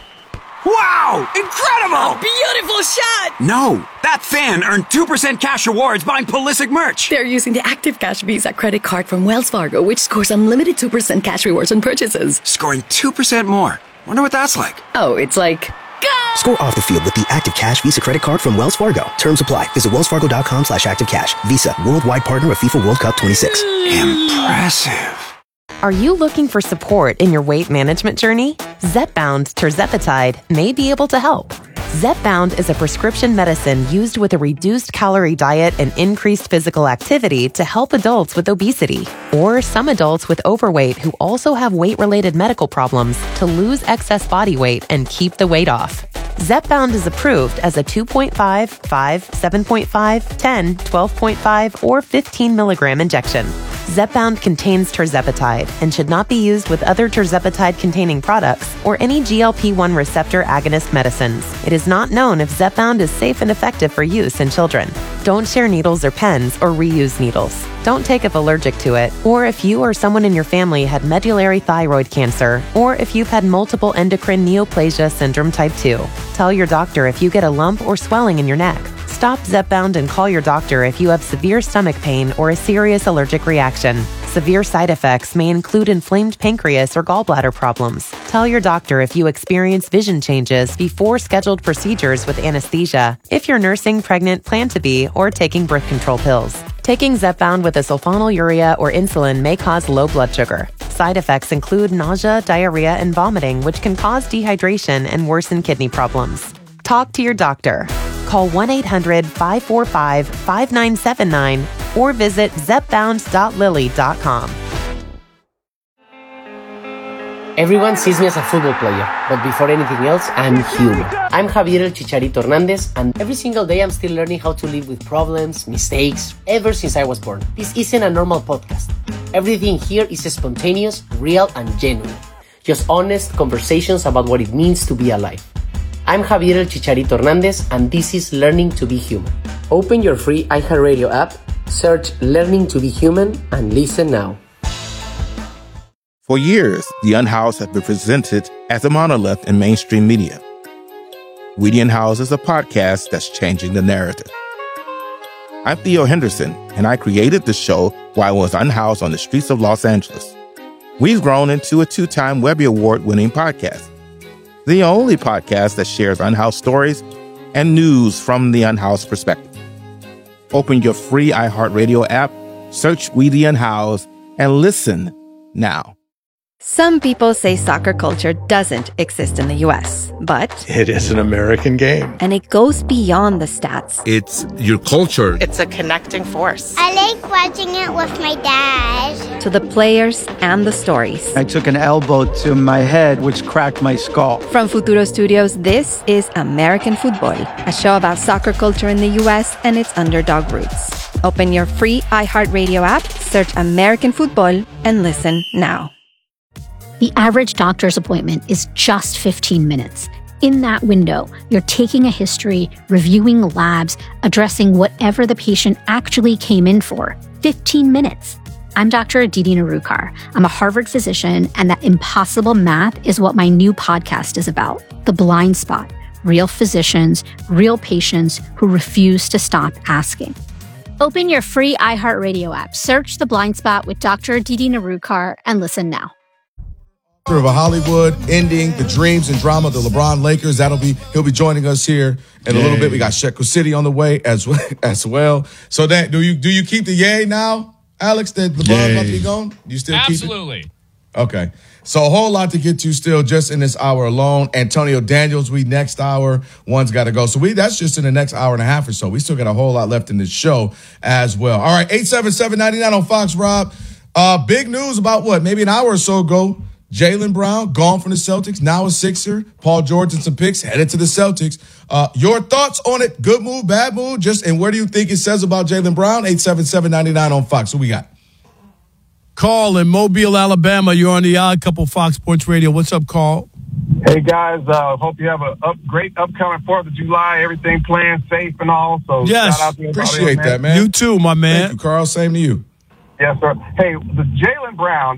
Speaker 12: Wow! Incredible!
Speaker 11: A beautiful shot!
Speaker 12: No, that fan earned 2% cash rewards buying Pulisic merch.
Speaker 11: They're using the Active Cash Visa credit card from Wells Fargo, which scores unlimited 2% cash rewards on purchases.
Speaker 12: Scoring 2% more. Wonder what that's like.
Speaker 11: Oh, it's like...
Speaker 13: Score off the field with the Active Cash Visa credit card from Wells Fargo. Terms apply. Visit wellsfargo.com/activecash. Visa, worldwide partner of FIFA World Cup 26.
Speaker 12: Impressive.
Speaker 14: Are you looking for support in your weight management journey? Zepbound tirzepatide may be able to help. Zepbound is a prescription medicine used with a reduced calorie diet and increased physical activity to help adults with obesity or some adults with overweight who also have weight-related medical problems to lose excess body weight and keep the weight off. Zepbound is approved as a 2.5, 5, 7.5, 10, 12.5, or 15 milligram injection. Zepbound contains tirzepatide and should not be used with other tirzepatide-containing products or any GLP-1 receptor agonist medicines. It is not known if Zepbound is safe and effective for use in children. Don't share needles or pens or reuse needles. Don't take if allergic to it, or if you or someone in your family had medullary thyroid cancer, or if you've had multiple endocrine neoplasia syndrome type 2. Tell your doctor if you get a lump or swelling in your neck. Stop Zepbound and call your doctor if you have severe stomach pain or a serious allergic reaction. Severe side effects may include inflamed pancreas or gallbladder problems. Tell your doctor if you experience vision changes before scheduled procedures with anesthesia, if you're nursing, pregnant, plan to be, or taking birth control pills. Taking Zepbound with a sulfonylurea or insulin may cause low blood sugar. Side effects include nausea, diarrhea, and vomiting, which can cause dehydration and worsen kidney problems. Talk to your doctor. Call 1-800-545-5979 or visit zepbound.lily.com.
Speaker 26: Everyone sees me as a football player, but before anything else, I'm human. I'm Javier El Chicharito Hernandez, and every single day I'm still learning how to live with problems, mistakes, ever since I was born. This isn't a normal podcast. Everything here is spontaneous, real, and genuine. Just honest conversations about what it means to be alive. I'm Javier El Chicharito Hernandez, and this is Learning to be Human. Open your free iHeartRadio app, search Learning to be Human, and listen now.
Speaker 27: For years, The Unhoused have been presented as a monolith in mainstream media. We The Unhoused is a podcast that's changing the narrative. I'm Theo Henderson, and I created the show while I was unhoused on the streets of Los Angeles. We've grown into a 2-time Webby Award-winning podcast. The only podcast that shares unhoused stories and news from the unhoused perspective. Open your free iHeartRadio app, search We The Unhoused, and listen now.
Speaker 28: Some people say soccer culture doesn't exist in the U.S., but
Speaker 1: It is an American game.
Speaker 28: and it goes beyond the stats.
Speaker 31: It's your culture.
Speaker 28: It's a connecting force.
Speaker 29: I like watching it with my dad.
Speaker 28: To the players and the stories.
Speaker 17: I took an elbow to my head, which cracked my skull.
Speaker 28: From Futuro Studios, this is American Football, a show about soccer culture in the U.S. and its underdog roots. Open your free iHeartRadio app, search American Football, and listen now.
Speaker 30: The average doctor's appointment is just 15 minutes. In that window, you're taking a history, reviewing labs, addressing whatever the patient actually came in for. 15 minutes. I'm Dr. Aditi Narukar. I'm a Harvard physician, and that impossible math is what my new podcast is about, The Blind Spot, real physicians, real patients who refuse to stop asking. Open your free iHeartRadio app, search The Blind Spot with Dr. Aditi Narukar, and listen now.
Speaker 2: Of a Hollywood ending the dreams and drama of the LeBron Lakers. He'll be joining us here in a little bit. We got Shekel City on the way as well. So that do you keep the yay now, Alex? That LeBron about to be gone? You still keep it?
Speaker 3: Absolutely.
Speaker 2: Okay. So a whole lot to get to still just in this hour alone. Antonio Daniels, next hour. One's got to go. So that's just in the next hour and a half or so. We still got a whole lot left in this show as well. All right, 877-99 on Fox, Rob. Big news about maybe an hour or so ago. Jaylen Brown, gone from the Celtics, now a Sixer. Paul George and some picks, headed to the Celtics. Your thoughts on it? Good move, bad move? And where do you think it says about Jaylen Brown? 877-99 on Fox. Who we got?
Speaker 8: Carl in Mobile, Alabama. You're on the Odd Couple Fox Sports Radio. What's up, Carl?
Speaker 4: Hey, guys. Hope you have a great upcoming 4th of July. Everything playing safe and all. So
Speaker 8: yes,
Speaker 4: shout out to
Speaker 2: appreciate that, man.
Speaker 8: You too, my man.
Speaker 2: Thank you, Carl. Same to you.
Speaker 4: Yes, sir. Hey, the Jaylen Brown,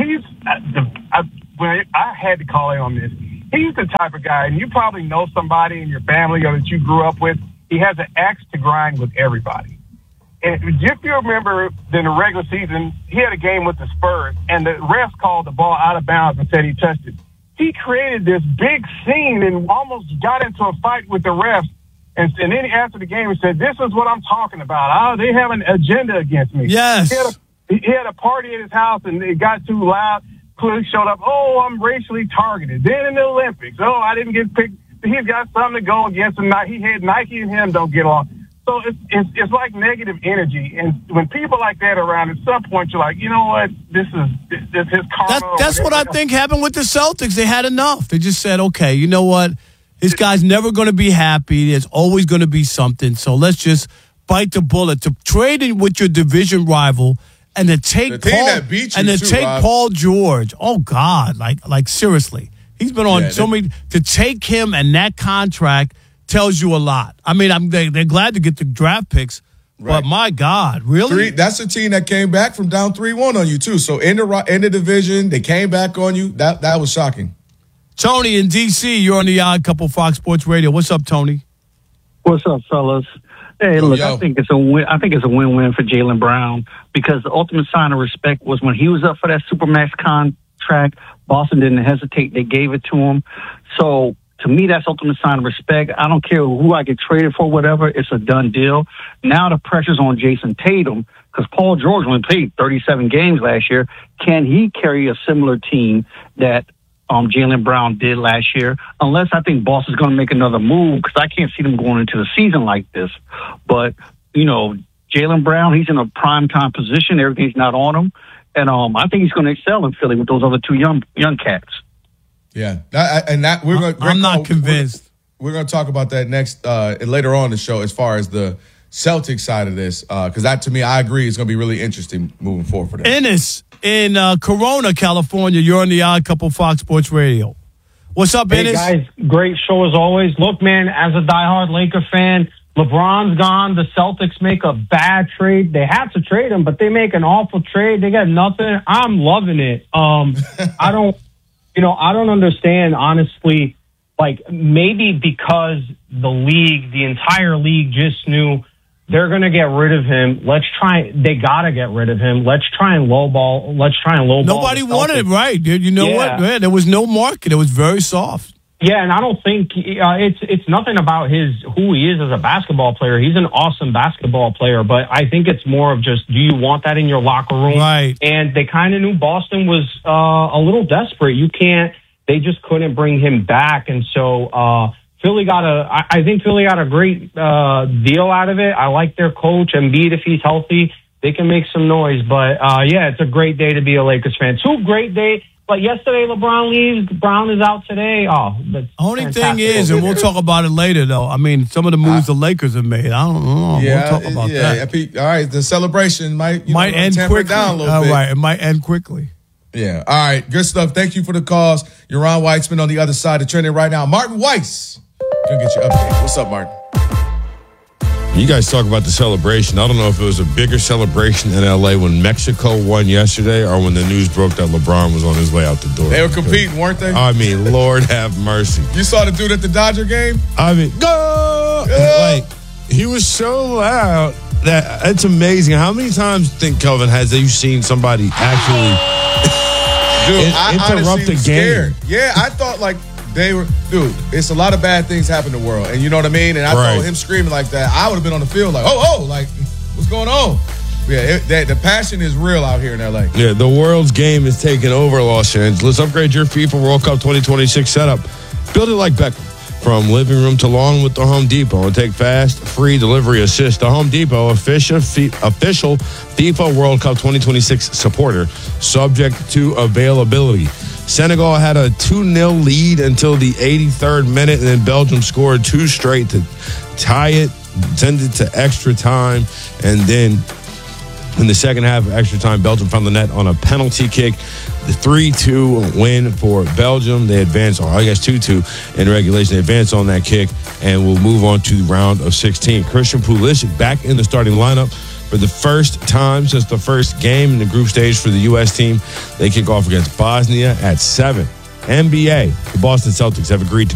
Speaker 4: when I had to call in on this, he's the type of guy, and you probably know somebody in your family or that you grew up with, he has an axe to grind with everybody. And if you remember in the regular season, he had a game with the Spurs, and the refs called the ball out of bounds and said he touched it. He created this big scene and almost got into a fight with the refs. And then after the game, he said, "This is what I'm talking about. They have an agenda against me."
Speaker 8: Yes.
Speaker 4: He had a party at his house, and it got too loud. Police showed up. "Oh, I'm racially targeted." Then in the Olympics, "Oh, I didn't get picked." He's got something to go against him. He had Nike and him don't get along. So it's like negative energy. And when people like that are around, at some point you're like, you know what? This is his karma.
Speaker 8: That's what I think happened with the Celtics. They had enough. They just said, okay, you know what? This guy's never going to be happy. There's always going to be something. So let's just bite the bullet. To trade in with your division rival and to take Paul George. Oh God, like seriously, he's been on so many. To take him and that contract tells you a lot. I mean, they're glad to get the draft picks, but my God, really?
Speaker 2: That's a team that came back from down 3-1 on you too. So in the division, they came back on you. That was shocking.
Speaker 8: Tony in D.C., you're on the Odd Couple Fox Sports Radio. What's up, Tony?
Speaker 6: What's up, fellas? Hey, look, I think it's a win. I think it's a win-win for Jaylen Brown because the ultimate sign of respect was when he was up for that Supermax contract. Boston didn't hesitate; they gave it to him. So to me, that's ultimate sign of respect. I don't care who I get traded for, whatever. It's a done deal. Now the pressure's on Jason Tatum because Paul George only played 37 games last year. Can he carry a similar team that Jaylen Brown did last year? Unless I think Boston's going to make another move because I can't see them going into the season like this. But, you know, Jaylen Brown, he's in a prime time position. Everything's not on him. And I think he's going to excel in Philly with those other two young cats.
Speaker 2: Yeah. I'm not
Speaker 8: convinced.
Speaker 2: We're going to talk about that next later on in the show as far as the Celtics side of this because that, to me, I agree, is going to be really interesting moving forward for them.
Speaker 8: Ennis in Corona, California. You're on the Odd Couple Fox Sports Radio. What's up, Ennis?
Speaker 7: Hey, guys. Great show as always. Look, man, as a diehard Laker fan, LeBron's gone. The Celtics make a bad trade. They have to trade him, but they make an awful trade. They got nothing. I'm loving it. I don't understand, honestly, like maybe because the entire league just knew they're going to get rid of him. They got to get rid of him. Let's try and lowball.
Speaker 8: Nobody wanted it, right, dude. You know what? Yeah, there was no market. It was very soft.
Speaker 7: Yeah, and I don't think it's nothing about who he is as a basketball player. He's an awesome basketball player, but I think it's more of just, do you want that in your locker room?
Speaker 8: Right.
Speaker 7: And they kind of knew Boston was a little desperate. They just couldn't bring him back, and so I think Philly got a great deal out of it. I like their coach, Embiid. If he's healthy, they can make some noise. But it's a great day to be a Lakers fan. Two great days. Like yesterday, LeBron leaves. Brown is out today.
Speaker 8: Only thing is, and we'll talk about it later, though. I mean, some of the moves the Lakers have made. I don't know. We'll talk about that.
Speaker 2: All right, the celebration might
Speaker 8: end quickly.
Speaker 2: Down a little bit.
Speaker 8: Right, it might end quickly.
Speaker 2: Yeah. All right, good stuff. Thank you for the calls. You're Ron Weitzman on the other side of trending right now. Martin Weiss, gonna get you updated. What's up, Martin?
Speaker 31: You guys talk about the celebration. I don't know if it was a bigger celebration in L.A. when Mexico won yesterday or when the news broke that LeBron was on his way out the door.
Speaker 2: They were competing, weren't they?
Speaker 31: I mean, Lord have mercy.
Speaker 2: You saw the dude at the Dodger game?
Speaker 31: I mean, go! Like, he was so loud that it's amazing. How many times, Kelvin, has you seen somebody actually interrupt the game?
Speaker 2: Scared. Yeah, I thought like they were, dude, it's a lot of bad things happen in the world. And you know what I mean? And I thought him screaming like that, I would have been on the field like, like, what's going on? Yeah, the passion is real out here in L.A.
Speaker 31: Yeah, the world's game is taking over Los Angeles. Upgrade your FIFA World Cup 2026 setup. Build it like Beckham. From living room to lawn with the Home Depot, and take fast, free delivery assist. The Home Depot, official FIFA World Cup 2026 supporter, subject to availability. Senegal had a 2-0 lead until the 83rd minute, and then Belgium scored 2 straight to tie it, send it to extra time, and then in the second half of extra time, Belgium found the net on a penalty kick. The 3-2 win for Belgium. They advance, 2-2 in regulation. They advance on that kick and will move on to the round of 16. Christian Pulisic back in the starting lineup for the first time since the first game in the group stage for the U.S. team. They kick off against Bosnia at 7. NBA, the Boston Celtics have agreed to